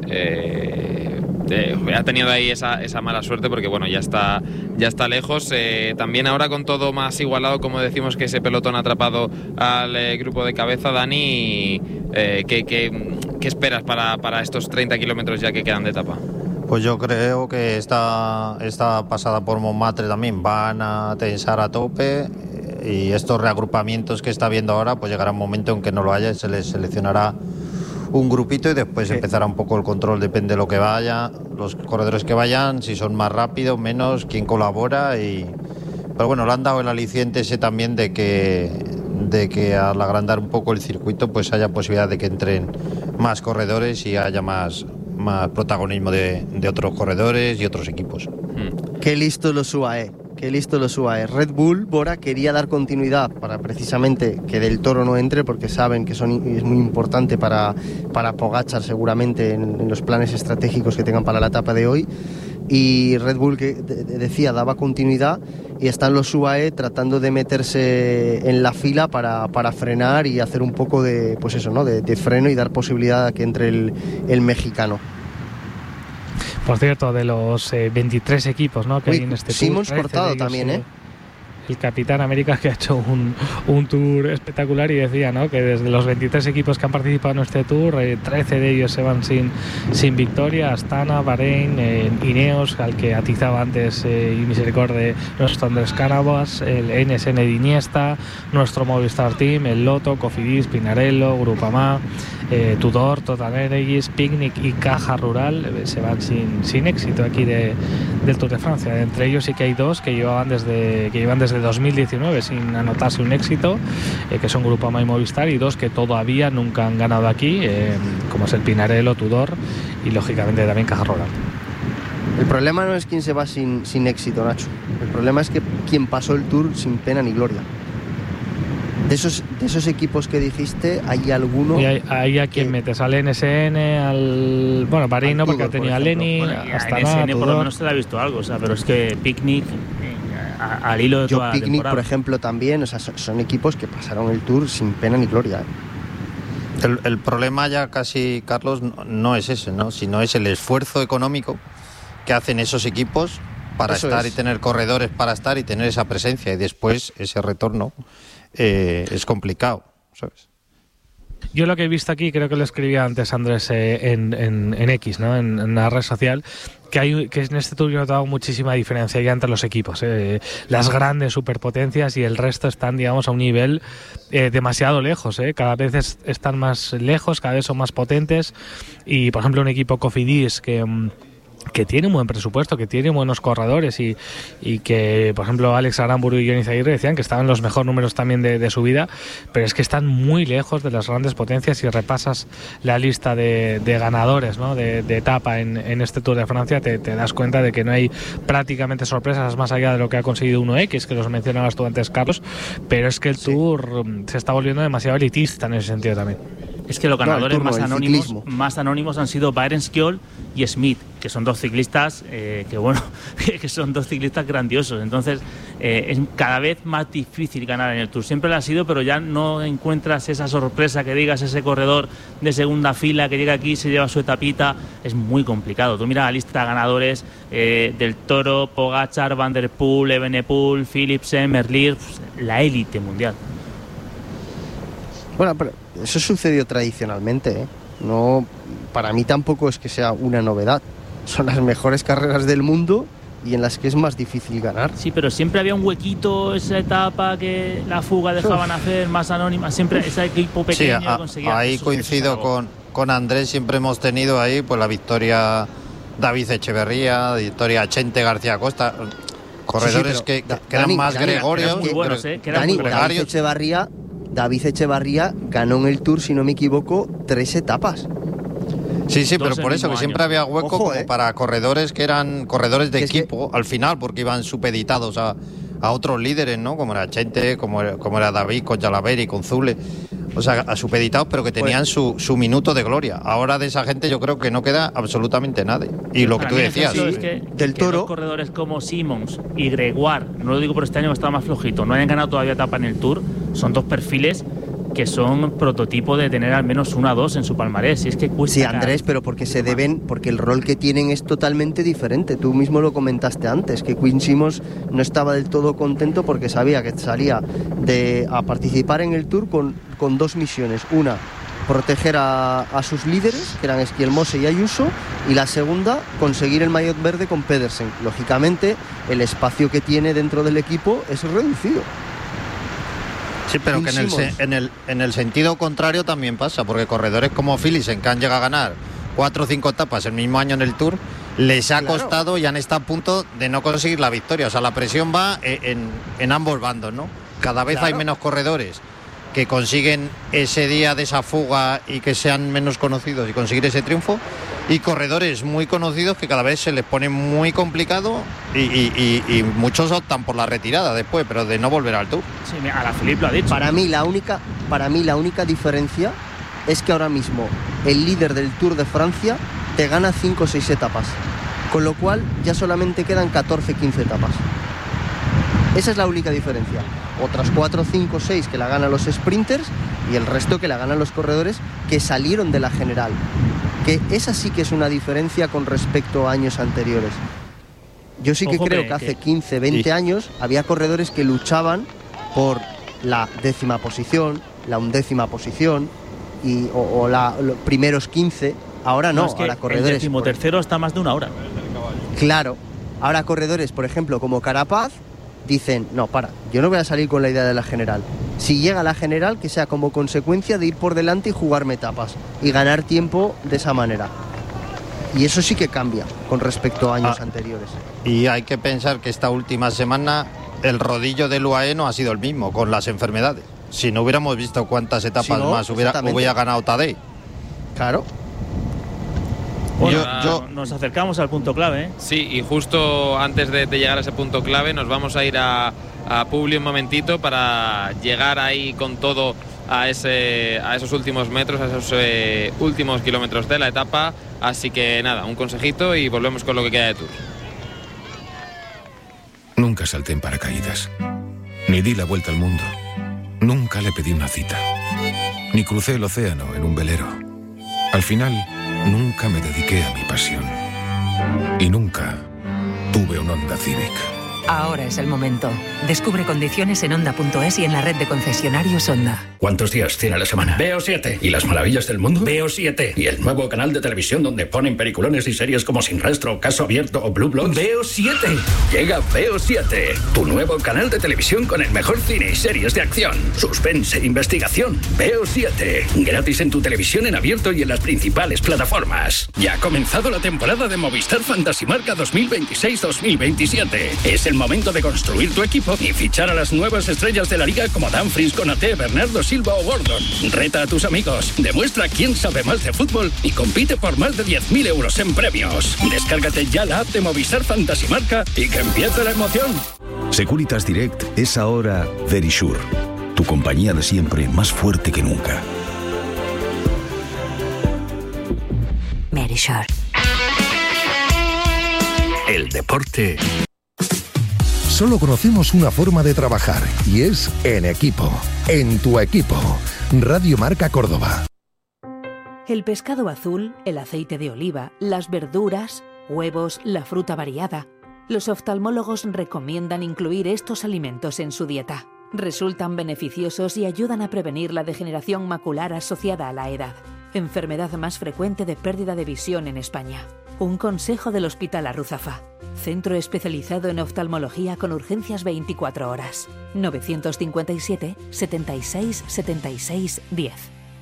eh... Eh, ha tenido ahí esa, esa mala suerte porque bueno, ya está ya está lejos. Eh, también ahora con todo más igualado, como decimos, que ese pelotón ha atrapado al eh, grupo de cabeza, Dani, eh, ¿qué, qué, qué esperas para, para estos treinta kilómetros ya que quedan de etapa? Pues yo creo que esta, esta pasada por Montmartre también van a tensar a tope, y estos reagrupamientos que está viendo ahora, pues llegará un momento en que no lo haya y se les seleccionará un grupito, y después sí. empezará un poco el control, depende de lo que vaya, los corredores que vayan, si son más rápidos, menos, quién colabora. Y pero bueno, le han dado el aliciente ese también de que de que al agrandar un poco el circuito pues haya posibilidad de que entren más corredores y haya más, más protagonismo de, de otros corredores y otros equipos. Mm. Qué listo los U A E. Qué listo los U A E. Red Bull, Bora, quería dar continuidad para precisamente que Del Toro no entre, porque saben que son, es muy importante para, para Pogačar seguramente en, en los planes estratégicos que tengan para la etapa de hoy. Y Red Bull, que de, de, decía, daba continuidad, y están los U A E tratando de meterse en la fila para, para frenar y hacer un poco de, pues eso, ¿no? de, de freno y dar posibilidad a que entre el, el mexicano. Por cierto, de los eh, veintitrés equipos, ¿no? que Uy, hay en este Simons tour, cortado también, ¿eh? El Capitán América, que ha hecho un, un tour espectacular, y decía, ¿no? que desde los veintitrés equipos que han participado en este tour, eh, trece de ellos se van sin, sin victoria. Astana, Bahrein, eh, Ineos, al que atizaba antes eh, y Misericordia, nuestro Andrés Cánovas, el N S N de Iniesta, nuestro Movistar Team, el Lotto, Cofidis, Pinarello, Groupama, eh, Tudor, Total Energies, Picnic y Caja Rural eh, se van sin, sin éxito aquí de, del Tour de Francia. Entre ellos sí que hay dos que llevaban desde que llevan desde dos mil diecinueve sin anotarse un éxito, eh, que son Groupama y Movistar, y dos que todavía nunca han ganado aquí, eh, como es el Pinarello, Tudor y lógicamente también Caja Rural. El problema no es quién se va sin, sin éxito, Nacho. El problema es que quién pasó el Tour sin pena ni gloria. De esos, de esos equipos que dijiste, ¿hay alguno? ¿Y hay, hay a quién metes? ¿Al N S N? Al... Bueno, Bahrein no, porque tenía a Lenin, bueno, hasta N S N por lo menos se le ha visto algo, o sea, pero es que Picnic... al hilo de Yo toda la Picnic, temporada. por ejemplo, también, o sea, son, son equipos que pasaron el Tour sin pena ni gloria. ¿eh? El, el problema ya casi, Carlos, no, no es ese, ¿no? Sino es el esfuerzo económico que hacen esos equipos para Eso estar es. y tener corredores para estar y tener esa presencia, y después ese retorno eh, es complicado, ¿sabes? Yo lo que he visto aquí, creo que lo escribía antes Andrés eh, en, en, en X, ¿no? en, en la red social, que hay que en este Tour yo he notado muchísima diferencia ya entre los equipos. Eh. Las grandes superpotencias y el resto están, digamos, a un nivel eh, demasiado lejos. Eh. Cada vez es, están más lejos, cada vez son más potentes. Y, por ejemplo, un equipo Cofidis que... que tiene un buen presupuesto, que tiene buenos corredores y, y que, por ejemplo, Alex Aramburu y Johnny Zaguirre decían que estaban los mejores números también de, de su vida, pero es que están muy lejos de las grandes potencias. Si repasas la lista de, de ganadores, ¿no? de, de etapa en, en este Tour de Francia, te, te das cuenta de que no hay prácticamente sorpresas más allá de lo que ha conseguido uno X, que los mencionabas tú antes, Carlos, pero es que el sí. Tour se está volviendo demasiado elitista en ese sentido también. Es que los ganadores no, turno, más anónimos más anónimos han sido Byron Skjold y Smith, que son dos ciclistas eh, que bueno que son dos ciclistas grandiosos. Entonces eh, es cada vez más difícil ganar en el Tour. Siempre lo ha sido, pero ya no encuentras esa sorpresa que digas ese corredor de segunda fila que llega aquí y se lleva su etapita. Es muy complicado. Tú mira la lista de ganadores eh, del Toro, Pogačar, Van der Poel, Evenepoel, Philipsen, Merlier, pues, la élite mundial. Bueno, pero eso sucedió tradicionalmente, ¿eh? No, para mí tampoco es que sea una novedad. Son las mejores carreras del mundo y en las que es más difícil ganar. Sí, pero siempre había un huequito, esa etapa que la fuga dejaban Uf. hacer más anónima, siempre ese equipo pequeño sí, a, conseguía. Ahí coincido con, con Andrés, siempre hemos tenido ahí pues la victoria David Echeverría, victoria Chente García Costa, corredores sí, sí, que, que eran Dani, más Dani, gregorios. Que, buenos, eh, que eran Dani, muy David Echeverría, David Echeverría ganó en el Tour, si no me equivoco, tres etapas. Sí, sí, pero por eso, que año. siempre había hueco Ojo, como eh. para corredores que eran corredores de equipo, que... al final, porque iban supeditados a, a otros líderes, ¿no? Como era Chente, como era, como era David, con Jalaveri, con Zule. O sea, a supeditados, pero que tenían pues, su, su minuto de gloria. Ahora de esa gente yo creo que no queda absolutamente nada. Y lo que tú decías, es que, del Toro, que los corredores como Simons y Gregoire, no lo digo por este año que estaba más flojito, no hayan ganado todavía etapa en el Tour, son dos perfiles que son prototipo de tener al menos una o dos en su palmarés. Y es que cuesta. Sí, Andrés, pero porque se deben, porque el rol que tienen es totalmente diferente. Tú mismo lo comentaste antes, que Quinn Simmons no estaba del todo contento porque sabía que salía de, a participar en el Tour con, con dos misiones. Una, proteger a, a sus líderes, que eran Esquielmose y Ayuso, y la segunda, conseguir el maillot verde con Pedersen. Lógicamente, el espacio que tiene dentro del equipo es reducido. Sí, pero que en el, en, el, en el sentido contrario también pasa, porque corredores como Philipsen, que han llegado a ganar cuatro o cinco etapas el mismo año en el Tour, les ha claro. costado y han estado a punto de no conseguir la victoria. O sea, la presión va en, en ambos bandos, ¿no? Cada vez claro. hay menos corredores que consiguen ese día de esa fuga y que sean menos conocidos y conseguir ese triunfo, y corredores muy conocidos que cada vez se les pone muy complicado y, y, y, y muchos optan por la retirada después, pero de no volver al Tour. Sí, a la Philippe lo ha dicho. Para mí la única, para mí la única diferencia es que ahora mismo el líder del Tour de Francia te gana cinco o seis etapas, con lo cual ya solamente quedan catorce quince etapas. Esa es la única diferencia. Otras cuatro, cinco, seis que la ganan los sprinters y el resto que la ganan los corredores que salieron de la general. Que esa sí que es una diferencia con respecto a años anteriores. Yo sí que Ojo creo que, que hace quince, veinte sí. años había corredores que luchaban por la décima posición, la undécima posición y, o, o la, los primeros quince. Ahora no, no es que ahora corredores. El decimotercero está más de una hora. Claro, ahora corredores, por ejemplo, como Carapaz, dicen, no, para, yo no voy a salir con la idea de la general. Si llega la general, que sea como consecuencia de ir por delante y jugarme etapas y ganar tiempo de esa manera. Y eso sí que cambia con respecto a años ah, anteriores. Y hay que pensar que esta última semana el rodillo del U A E no ha sido el mismo con las enfermedades. Si no hubiéramos visto cuántas etapas si no, más hubiera, hubiera ganado Tadej. Claro. Bueno, yo, yo... nos acercamos al punto clave, ¿eh? Sí, y justo antes de, de llegar a ese punto clave nos vamos a ir a, a Publi un momentito para llegar ahí con todo a, ese, a esos últimos metros, a esos eh, últimos kilómetros de la etapa. Así que nada, un consejito y volvemos con lo que queda de Tour. Nunca salté en paracaídas, ni di la vuelta al mundo, nunca le pedí una cita, ni crucé el océano en un velero. Al final, nunca me dediqué a mi pasión. Y nunca tuve un Honda Civic. Ahora es el momento. Descubre condiciones en Honda punto es y en la red de concesionarios Honda. ¿Cuántos días tiene la semana? Veo siete. ¿Y las maravillas del mundo? Veo siete. ¿Y el nuevo canal de televisión donde ponen peliculones y series como Sin Rastro, Caso Abierto o Blue Bloods? Veo siete. Llega Veo siete. Tu nuevo canal de televisión con el mejor cine y series de acción, suspense e investigación. Veo siete. Gratis en tu televisión en abierto y en las principales plataformas. Ya ha comenzado la temporada de Movistar Fantasy Marca dos mil veintiséis dos mil veintisiete. Es el momento de construir tu equipo y fichar a las nuevas estrellas de la liga como Dumfries, Konaté, Bernardo Silva o Gordon. Reta a tus amigos, demuestra quién sabe más de fútbol y compite por más de diez mil euros en premios. Descárgate ya la app de Movistar Fantasy Marca y que empiece la emoción. Securitas Direct es ahora Verisure, tu compañía de siempre más fuerte que nunca. Verisure. El deporte. Solo conocemos una forma de trabajar y es en equipo, en tu equipo. Radio Marca Córdoba. El pescado azul, el aceite de oliva, las verduras, huevos, la fruta variada. Los oftalmólogos recomiendan incluir estos alimentos en su dieta. Resultan beneficiosos y ayudan a prevenir la degeneración macular asociada a la edad, enfermedad más frecuente de pérdida de visión en España. Un consejo del Hospital Arruzafa. Centro especializado en oftalmología con urgencias veinticuatro horas. novecientos cincuenta y siete, setenta y seis, setenta y seis, diez.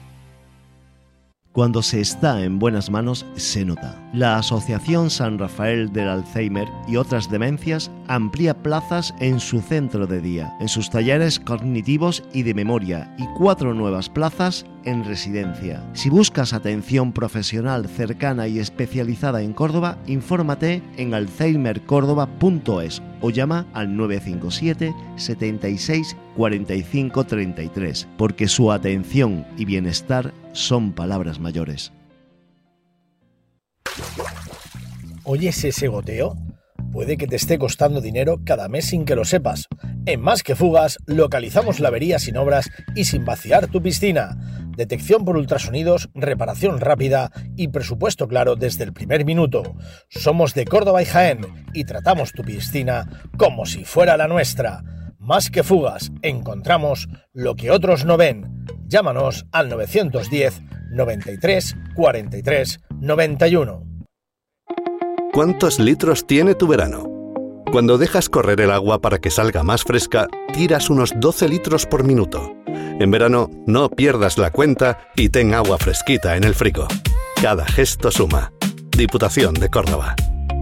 Cuando se está en buenas manos, se nota. La Asociación San Rafael del Alzheimer y otras demencias amplía plazas en su centro de día, en sus talleres cognitivos y de memoria, y cuatro nuevas plazas en residencia. Si buscas atención profesional cercana y especializada en Córdoba, infórmate en alzheimer córdoba punto es o llama al nueve cinco siete, setenta y seis, cuarenta y cinco, treinta y tres, porque su atención y bienestar son palabras mayores. ¿Oyes ese goteo? Puede que te esté costando dinero cada mes sin que lo sepas. En Más que Fugas localizamos la avería sin obras y sin vaciar tu piscina. Detección por ultrasonidos, reparación rápida y presupuesto claro desde el primer minuto. Somos de Córdoba y Jaén y tratamos tu piscina como si fuera la nuestra. Más que Fugas, encontramos lo que otros no ven. Llámanos al nueve uno cero, noventa y tres, cuarenta y tres, noventa y uno. ¿Cuántos litros tiene tu verano? Cuando dejas correr el agua para que salga más fresca, tiras unos doce litros por minuto. En verano, no pierdas la cuenta y ten agua fresquita en el frigo. Cada gesto suma. Diputación de Córdoba.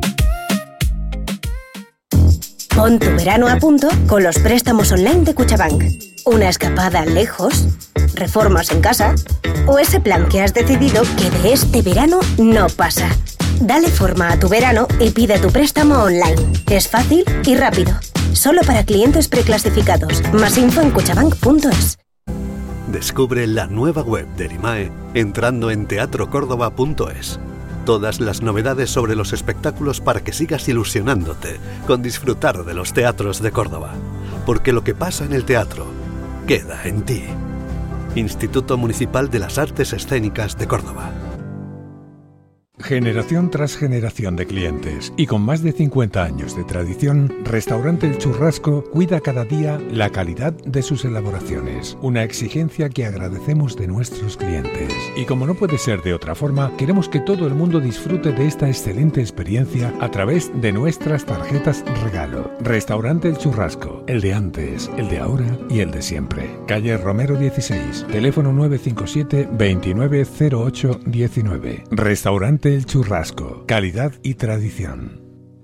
Pon tu verano a punto con los préstamos online de Cuchabank. Una escapada lejos, reformas en casa o ese plan que has decidido que de este verano no pasa. Dale forma a tu verano y pide tu préstamo online. Es fácil y rápido. Solo para clientes preclasificados. Más info en cuchabank punto es. Descubre la nueva web del I M A E entrando en teatro córdoba punto es. Todas las novedades sobre los espectáculos para que sigas ilusionándote con disfrutar de los teatros de Córdoba. Porque lo que pasa en el teatro queda en ti. Instituto Municipal de las Artes Escénicas de Córdoba. Generación tras generación de clientes y con más de cincuenta años de tradición, Restaurante El Churrasco cuida cada día la calidad de sus elaboraciones, una exigencia que agradecemos de nuestros clientes. Y como no puede ser de otra forma, queremos que todo el mundo disfrute de esta excelente experiencia a través de nuestras tarjetas regalo. Restaurante El Churrasco, el de antes, el de ahora y el de siempre. Calle Romero dieciséis, teléfono nueve cinco siete, veintinueve cero ocho diecinueve. Restaurante El Churrasco, calidad y tradición.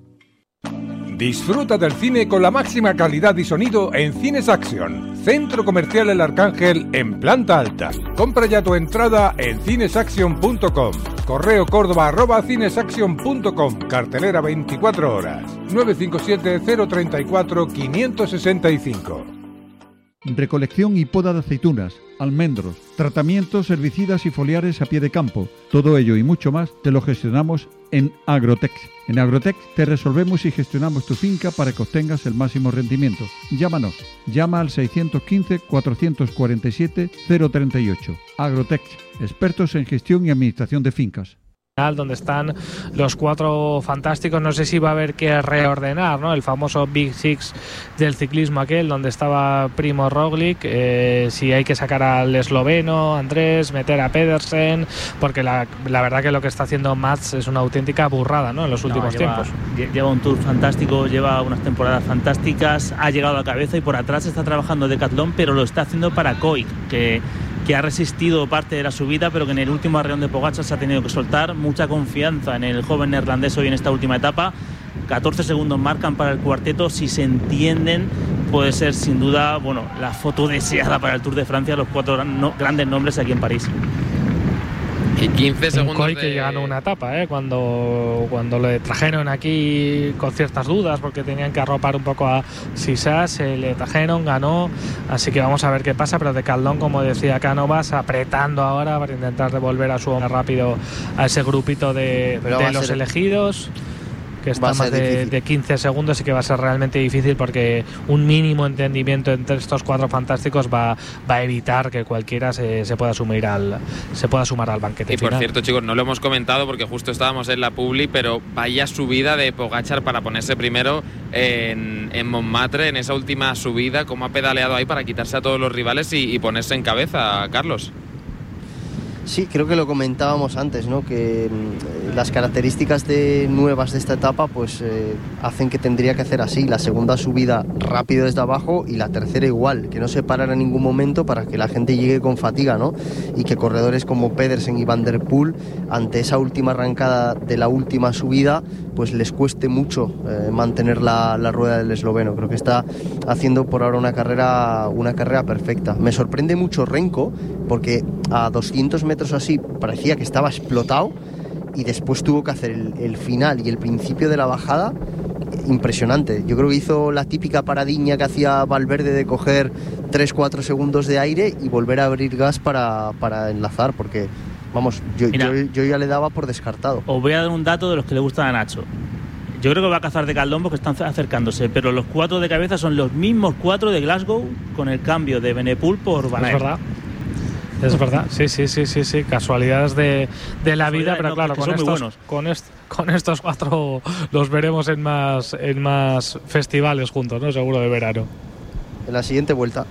Disfruta del cine con la máxima calidad y sonido en Cines Action, Centro Comercial El Arcángel en planta alta. Compra ya tu entrada en cinesaction punto com. Correo córdoba arroba cinesaction punto com. Cartelera veinticuatro horas. nueve cinco siete, cero tres cuatro, cinco seis cinco. Recolección y poda de aceitunas, almendros, tratamientos herbicidas y foliares a pie de campo. Todo ello y mucho más te lo gestionamos en Agrotex. En Agrotex te resolvemos y gestionamos tu finca para que obtengas el máximo rendimiento. Llámanos. Llama al seiscientos quince, cuatrocientos cuarenta y siete, cero treinta y ocho. Agrotex, expertos en gestión y administración de fincas. Donde están los cuatro fantásticos, no sé si va a haber que reordenar, ¿no? El famoso Big Six del ciclismo aquel, donde estaba Primo Roglic, eh, si hay que sacar al esloveno, Andrés, meter a Pedersen, porque la, la verdad que lo que está haciendo Mats es una auténtica burrada, ¿no? En los últimos no, lleva, tiempos. Lleva un tour fantástico, lleva unas temporadas fantásticas, ha llegado a cabeza y por atrás está trabajando Decathlon, pero lo está haciendo para Koik, que que ha resistido parte de la subida, pero que en el último arreón de Pogačar se ha tenido que soltar. Mucha confianza en el joven neerlandés hoy en esta última etapa. catorce segundos marcan para el cuarteto. Si se entienden, puede ser sin duda, bueno, la foto deseada para el Tour de Francia, los cuatro gran, no, grandes nombres aquí en París. Y quince segundos Koik de... que ganó una etapa, ¿eh? cuando, cuando le trajeron aquí con ciertas dudas porque tenían que arropar un poco a Sisá, se le trajeron, ganó, así que vamos a ver qué pasa, pero Decathlon, como decía Cánovas, apretando ahora para intentar devolver a su hombre rápido a ese grupito de, de los ser... elegidos, que está más de, de quince segundos, y que va a ser realmente difícil porque un mínimo entendimiento entre estos cuatro fantásticos va, va a evitar que cualquiera se, se pueda sumir al se pueda sumar al banquete y final. Por cierto, chicos, no lo hemos comentado porque justo estábamos en la publi, pero vaya subida de Pogačar para ponerse primero en, en Montmartre, en esa última subida, cómo ha pedaleado ahí para quitarse a todos los rivales y, y ponerse en cabeza, Carlos. Sí, creo que lo comentábamos antes, ¿no? Que mm, las características de, nuevas de esta etapa pues eh, hacen que tendría que hacer así, la segunda subida rápido desde abajo y la tercera igual, que no se parara en ningún momento para que la gente llegue con fatiga, ¿no? Y que corredores como Pedersen y Van der Poel, ante esa última arrancada de la última subida, pues les cueste mucho eh, mantener la, la rueda del esloveno. Creo que está haciendo por ahora una carrera, una carrera perfecta. Me sorprende mucho Renko, porque a doscientos metros así parecía que estaba explotado y después tuvo que hacer el, el final y el principio de la bajada impresionante. Yo creo que hizo la típica paradiña que hacía Valverde de coger tres cuatro segundos de aire y volver a abrir gas para, para enlazar, porque vamos, yo, Mira, yo, yo ya le daba por descartado. Os voy a dar un dato de los que le gustan a Nacho. Yo creo que va a cazar de Caldón porque están acercándose, pero los cuatro de cabeza son los mismos cuatro de Glasgow, con el cambio de Benepul por Van Aert. Es verdad. Es verdad, sí, sí, sí, sí, sí, casualidades de, de la vida, pero no, claro, con estos, con, est, con estos cuatro los veremos en más, en más festivales juntos, ¿no? Seguro, de verano. En la siguiente vuelta.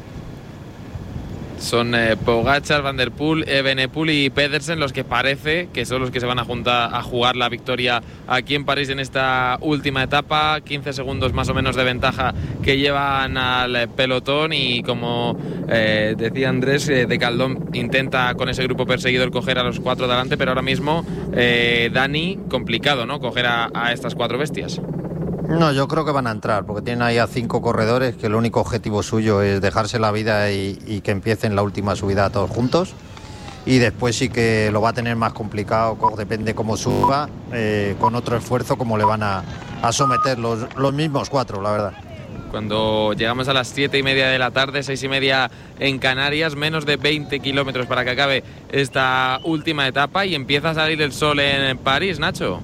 Son eh, Pogačar, Van der Poel, Evenepoel y Pedersen los que parece que son los que se van a juntar a jugar la victoria aquí en París en esta última etapa. quince segundos más o menos de ventaja que llevan al pelotón y como eh, decía Andrés, eh, de Caldón intenta con ese grupo perseguidor coger a los cuatro de adelante, pero ahora mismo eh, Dani, complicado, ¿no? Coger a, a estas cuatro bestias. No, yo creo que van a entrar, porque tienen ahí a cinco corredores que el único objetivo suyo es dejarse la vida y, y que empiecen la última subida todos juntos. Y después sí que lo va a tener más complicado, depende cómo suba, eh, con otro esfuerzo, como le van a, a someter los, los mismos cuatro, la verdad. Cuando llegamos a las siete y media de la tarde, seis y media en Canarias, menos de veinte kilómetros para que acabe esta última etapa y empieza a salir el sol en París, Nacho.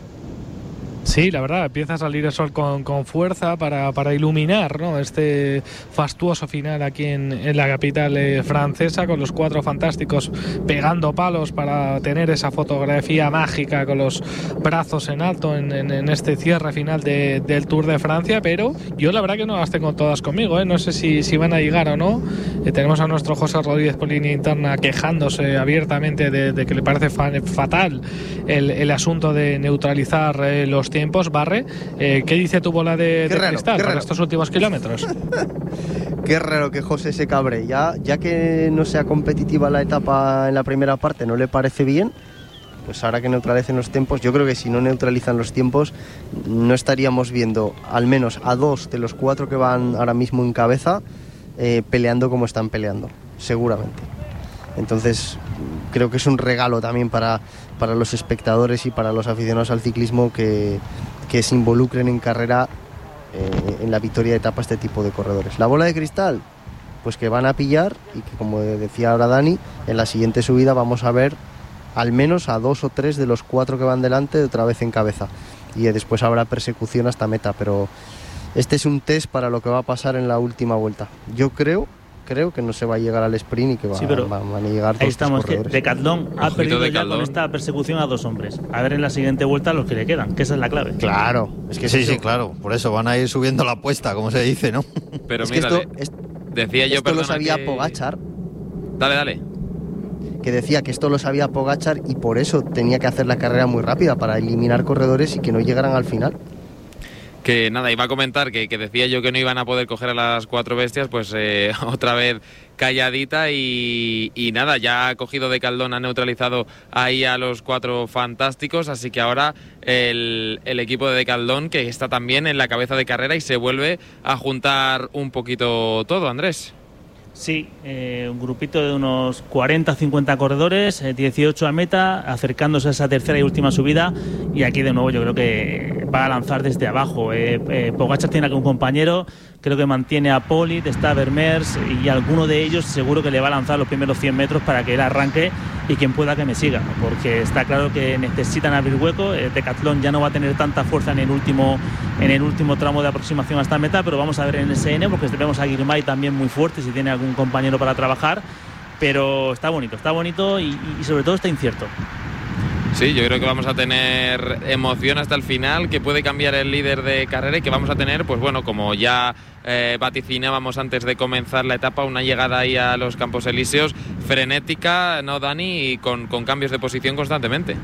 Sí, la verdad, empieza a salir el sol con, con fuerza para, para iluminar, ¿no?, este fastuoso final aquí en, en la capital eh, francesa, con los cuatro fantásticos pegando palos para tener esa fotografía mágica con los brazos en alto en, en, en este cierre final de, del Tour de Francia. Pero yo la verdad que no las tengo todas conmigo, ¿eh? No sé si, si van a llegar o no. Eh, tenemos a nuestro José Rodríguez por línea interna quejándose abiertamente de, de que le parece fa fatal el, el asunto de neutralizar eh, los tiempos. Barre, eh, ¿qué dice tu bola de, de raro, cristal para estos últimos kilómetros? Qué raro que José se cabre. Ya, ya que no sea competitiva la etapa en la primera parte, ¿no le parece bien? Pues ahora que neutralicen los tiempos, yo creo que si no neutralizan los tiempos, no estaríamos viendo al menos a dos de los cuatro que van ahora mismo en cabeza eh, peleando como están peleando, seguramente. Entonces creo que es un regalo también para, para los espectadores y para los aficionados al ciclismo que, que se involucren en carrera eh, en la victoria de etapa este tipo de corredores. La bola de cristal, pues que van a pillar y que, como decía ahora Dani, en la siguiente subida vamos a ver al menos a dos o tres de los cuatro que van delante otra vez en cabeza, y después habrá persecución hasta meta, pero este es un test para lo que va a pasar en la última vuelta. Yo creo Creo que no se va a llegar al sprint y que va, sí, pero va, van a llegar todos. Ahí estamos, que Decathlon ha perdido de ya con esta persecución a dos hombres. A ver en la siguiente vuelta los que le quedan, que esa es la clave. Claro, es que sí, sí, claro. Por eso van a ir subiendo la apuesta, como se dice, ¿no? Pero es mira, que esto, es, decía yo, esto lo perdona, sabía que... Pogačar. Dale, dale. Que decía que esto lo sabía Pogačar y por eso tenía que hacer la carrera muy rápida para eliminar corredores y que no llegaran al final. Que nada, iba a comentar que, que decía yo que no iban a poder coger a las cuatro bestias, pues eh, otra vez calladita y, y nada, ya ha cogido de Caldón, ha neutralizado ahí a los cuatro fantásticos, así que ahora el, el equipo de De Caldón, que está también en la cabeza de carrera y se vuelve a juntar un poquito todo, Andrés. Sí, eh, un grupito de unos cuarenta cincuenta corredores, eh, dieciocho a meta, acercándose a esa tercera y última subida, y aquí de nuevo yo creo que va a lanzar desde abajo. Eh, eh, Pogačar tiene aquí un compañero, creo que mantiene a Polit, está Vermeers, y alguno de ellos seguro que le va a lanzar los primeros cien metros para que él arranque y quien pueda que me siga, porque está claro que necesitan abrir hueco. eh, Decathlon ya no va a tener tanta fuerza en el último en el último tramo de aproximación hasta meta, pero vamos a ver en el S N, porque vemos a Girmay también muy fuerte si tiene algún un compañero para trabajar, pero está bonito, está bonito y, y sobre todo está incierto. Sí, yo creo que vamos a tener emoción hasta el final, que puede cambiar el líder de carrera y que vamos a tener, pues bueno, como ya eh, vaticinábamos antes de comenzar la etapa, una llegada ahí a los Campos Elíseos frenética, ¿no, Dani? Y con, con cambios de posición constantemente.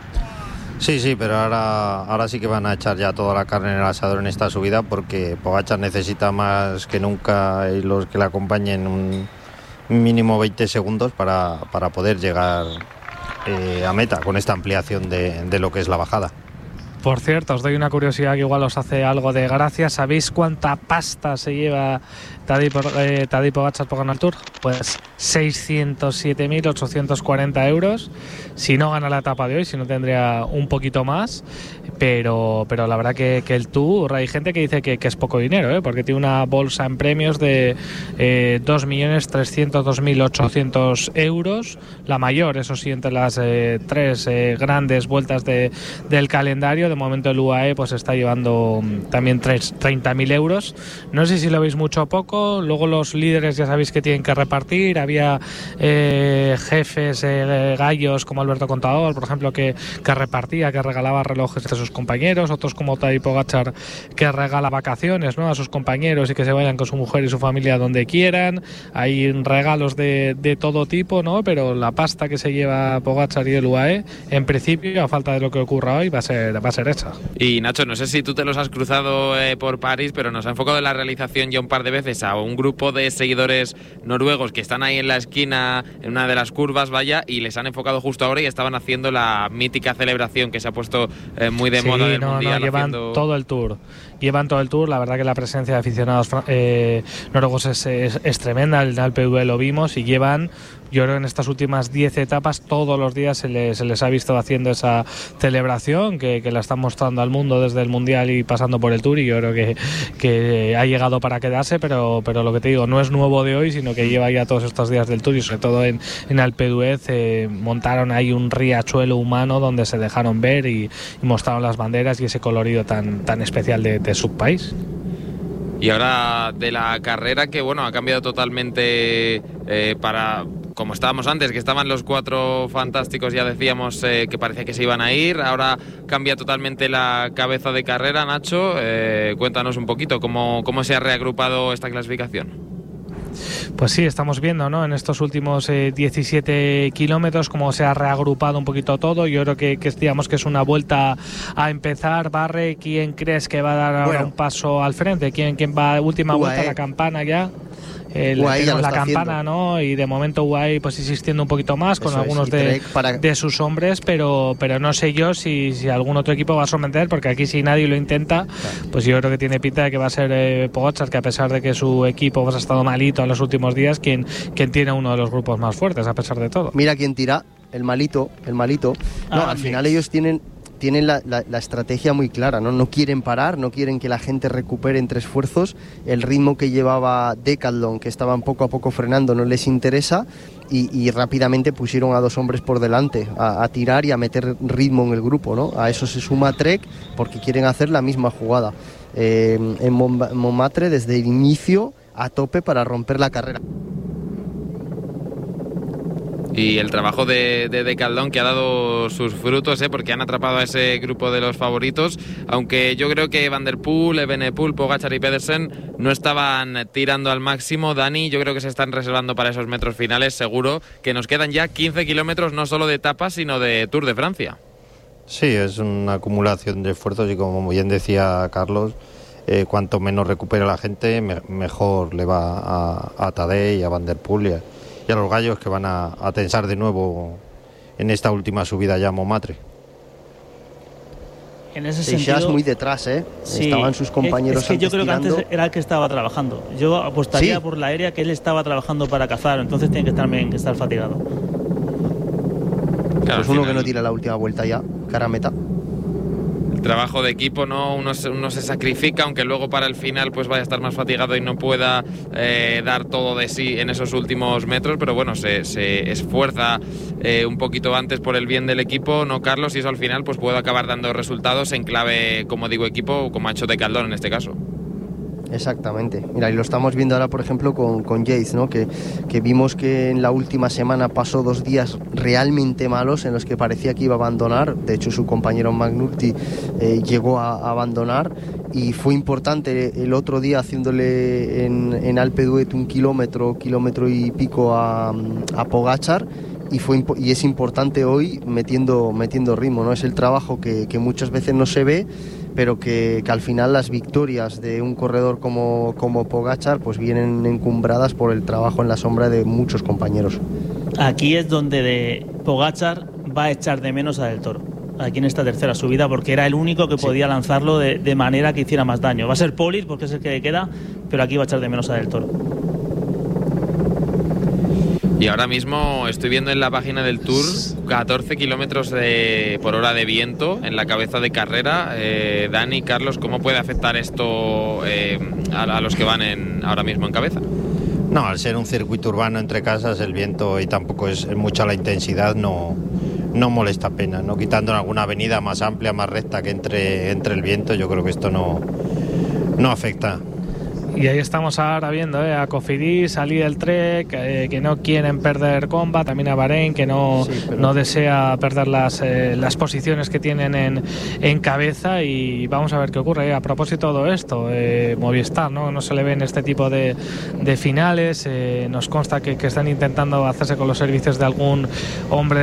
Sí, sí, pero ahora, ahora sí que van a echar ya toda la carne en el asador en esta subida, porque Pogačar necesita más que nunca y los que le acompañen un mínimo veinte segundos para, para poder llegar Eh, a meta con esta ampliación de, de lo que es la bajada. Por cierto, os doy una curiosidad que igual os hace algo de gracia. ¿Sabéis cuánta pasta se lleva Tadej eh, Tadej Pogačar por ganar el Tour? Pues seiscientos siete mil ochocientos cuarenta euros. Si no gana la etapa de hoy, si no tendría un poquito más. Pero, pero la verdad que, que el Tour, hay gente que dice que, que es poco dinero, ¿eh? Porque tiene una bolsa en premios de eh, dos millones trescientos dos mil ochocientos euros. La mayor, eso sí, entre las eh, tres eh, grandes vueltas de, del calendario. De momento el U A E pues está llevando también treinta mil euros. No sé si lo veis mucho o poco. Luego los líderes ya sabéis que tienen que repartir. Había eh, jefes eh, gallos como Alberto Contador, por ejemplo, que, que repartía, que regalaba relojes a sus compañeros. Otros como Tadej Pogačar, que regala vacaciones, ¿no?, a sus compañeros y que se vayan con su mujer y su familia donde quieran. Hay regalos de, de todo tipo, ¿no? Pero la pasta que se lleva Pogačar y el U A E, en principio, a falta de lo que ocurra hoy, va a ser, va a ser hecha. Y Nacho, no sé si tú te los has cruzado eh, por París, pero nos ha enfocado en la realización ya un par de veces a un grupo de seguidores noruegos que están ahí en la esquina, en una de las curvas, vaya, y les han enfocado justo ahora y estaban haciendo la mítica celebración que se ha puesto eh, muy de sí, moda del no, Mundial. No, llevan haciendo... todo el Tour. Llevan todo el Tour. La verdad que la presencia de aficionados eh, noruegos es, es, es tremenda. El Alpe d'Huez lo vimos y llevan, yo creo, en estas últimas diez etapas todos los días se les, se les ha visto haciendo esa celebración que, que la están mostrando al mundo desde el Mundial y pasando por el Tour, y yo creo que, que ha llegado para quedarse, pero, pero lo que te digo, no es nuevo de hoy, sino que lleva ya todos estos días del Tour, y sobre todo en, en Alpe d'Huez eh, montaron ahí un riachuelo humano donde se dejaron ver y, y mostraron las banderas y ese colorido tan, tan especial de, de su país. Y ahora de la carrera, que bueno, ha cambiado totalmente eh, para... como estábamos antes, que estaban los cuatro fantásticos, ya decíamos eh, que parecía que se iban a ir. Ahora cambia totalmente la cabeza de carrera. Nacho, eh, cuéntanos un poquito cómo, cómo se ha reagrupado esta clasificación. Pues sí, estamos viendo, ¿no?, en estos últimos eh, diecisiete kilómetros cómo se ha reagrupado un poquito todo. Yo creo que, que digamos que es una vuelta a empezar. Barre, ¿quién crees que va a dar ahora bueno. un paso al frente? ¿Quién, quién va última U A E. Vuelta a la campana ya? Eh, U A E tenemos la campana, haciendo. ¿no? Y de momento U A E pues insistiendo un poquito más con Eso algunos es, de, para... de sus hombres, pero pero no sé yo si, si algún otro equipo va a sorprender, porque aquí si nadie lo intenta, claro. pues yo creo que tiene pinta de que va a ser eh, Pogačar, que a pesar de que su equipo pues, ha estado malito en los últimos días, quien, quien tiene uno de los grupos más fuertes, a pesar de todo. Mira quién tira, el malito, el malito. No, ah, al final ellos tienen... tienen la, la, la estrategia muy clara, ¿no? No quieren parar, no quieren que la gente recupere entre esfuerzos. El ritmo que llevaba Decathlon, que estaban poco a poco frenando, no les interesa, y, y rápidamente pusieron a dos hombres por delante a, a tirar y a meter ritmo en el grupo, ¿no? A eso se suma Trek, porque quieren hacer la misma jugada eh, en Montmartre desde el inicio a tope para romper la carrera. Y el trabajo de, de Decathlon, que ha dado sus frutos, ¿eh? Porque han atrapado a ese grupo de los favoritos, aunque yo creo que Van der Poel, Evenepoel, Pogačar y Pedersen no estaban tirando al máximo. Dani, yo creo que se están reservando para esos metros finales, seguro, que nos quedan ya quince kilómetros no solo de etapa, sino de Tour de Francia. Sí, es una acumulación de esfuerzos y, como bien decía Carlos, eh, cuanto menos recupere la gente, me, mejor le va a, a Tadej y a Van der Poel y a, y a los gallos, que van a, a tensar de nuevo en esta última subida ya a Montmartre. En ese Seixas sentido, muy detrás, ¿eh? Sí, estaban sus compañeros. Es que yo creo tirando. que antes era el que estaba trabajando. Yo apostaría ¿Sí? por la aérea que él estaba trabajando para cazar, entonces tiene que estar bien, que estar fatigado. Claro, pues uno que no tira la última vuelta ya, cara a meta. Trabajo de equipo, ¿no? Uno se, uno se sacrifica, aunque luego para el final pues vaya a estar más fatigado y no pueda eh, dar todo de sí en esos últimos metros, pero bueno, se, se esfuerza eh, un poquito antes por el bien del equipo, ¿no, Carlos? Y eso al final pues puede acabar dando resultados en clave, como digo, equipo, como ha hecho Decathlon en este caso. Exactamente. Mira, y lo estamos viendo ahora, por ejemplo, con, con Yates, ¿no? Que, que vimos que en la última semana pasó dos días realmente malos en los que parecía que iba a abandonar. De hecho, su compañero McNulty eh, llegó a, a abandonar, y fue importante el otro día haciéndole en, en Alpe d'Huez un kilómetro, kilómetro y pico a, a Pogačar. Y, fue, y es importante hoy metiendo, metiendo ritmo, ¿no? Es el trabajo que, que muchas veces no se ve, pero que, que al final las victorias de un corredor como, como Pogačar pues vienen encumbradas por el trabajo en la sombra de muchos compañeros. Aquí es donde de Pogačar va a echar de menos a Del Toro, aquí en esta tercera subida, porque era el único que podía sí. lanzarlo de, de manera que hiciera más daño. Va a ser Polis porque es el que queda, pero aquí va a echar de menos a Del Toro. Y ahora mismo estoy viendo en la página del Tour catorce kilómetros de, por hora de viento en la cabeza de carrera. Eh, Dani, Carlos, ¿cómo puede afectar esto eh, a, a los que van en, ahora mismo en cabeza? No, al ser un circuito urbano entre casas, el viento y tampoco es, es mucha la intensidad, no, no molesta apenas, ¿no? Quitando en alguna avenida más amplia, más recta que entre, entre el viento, yo creo que esto no, no afecta. Y ahí estamos ahora viendo eh, a Cofidis, a Lidl Trek, eh, que no quieren perder comba, también a Bahrein, que no, sí, pero... no desea perder las, eh, las posiciones que tienen en, en cabeza, y vamos a ver qué ocurre. Eh. A propósito de todo esto, eh, Movistar, ¿no? no se le ven este tipo de, de finales, eh, nos consta que, que están intentando hacerse con los servicios de algún hombre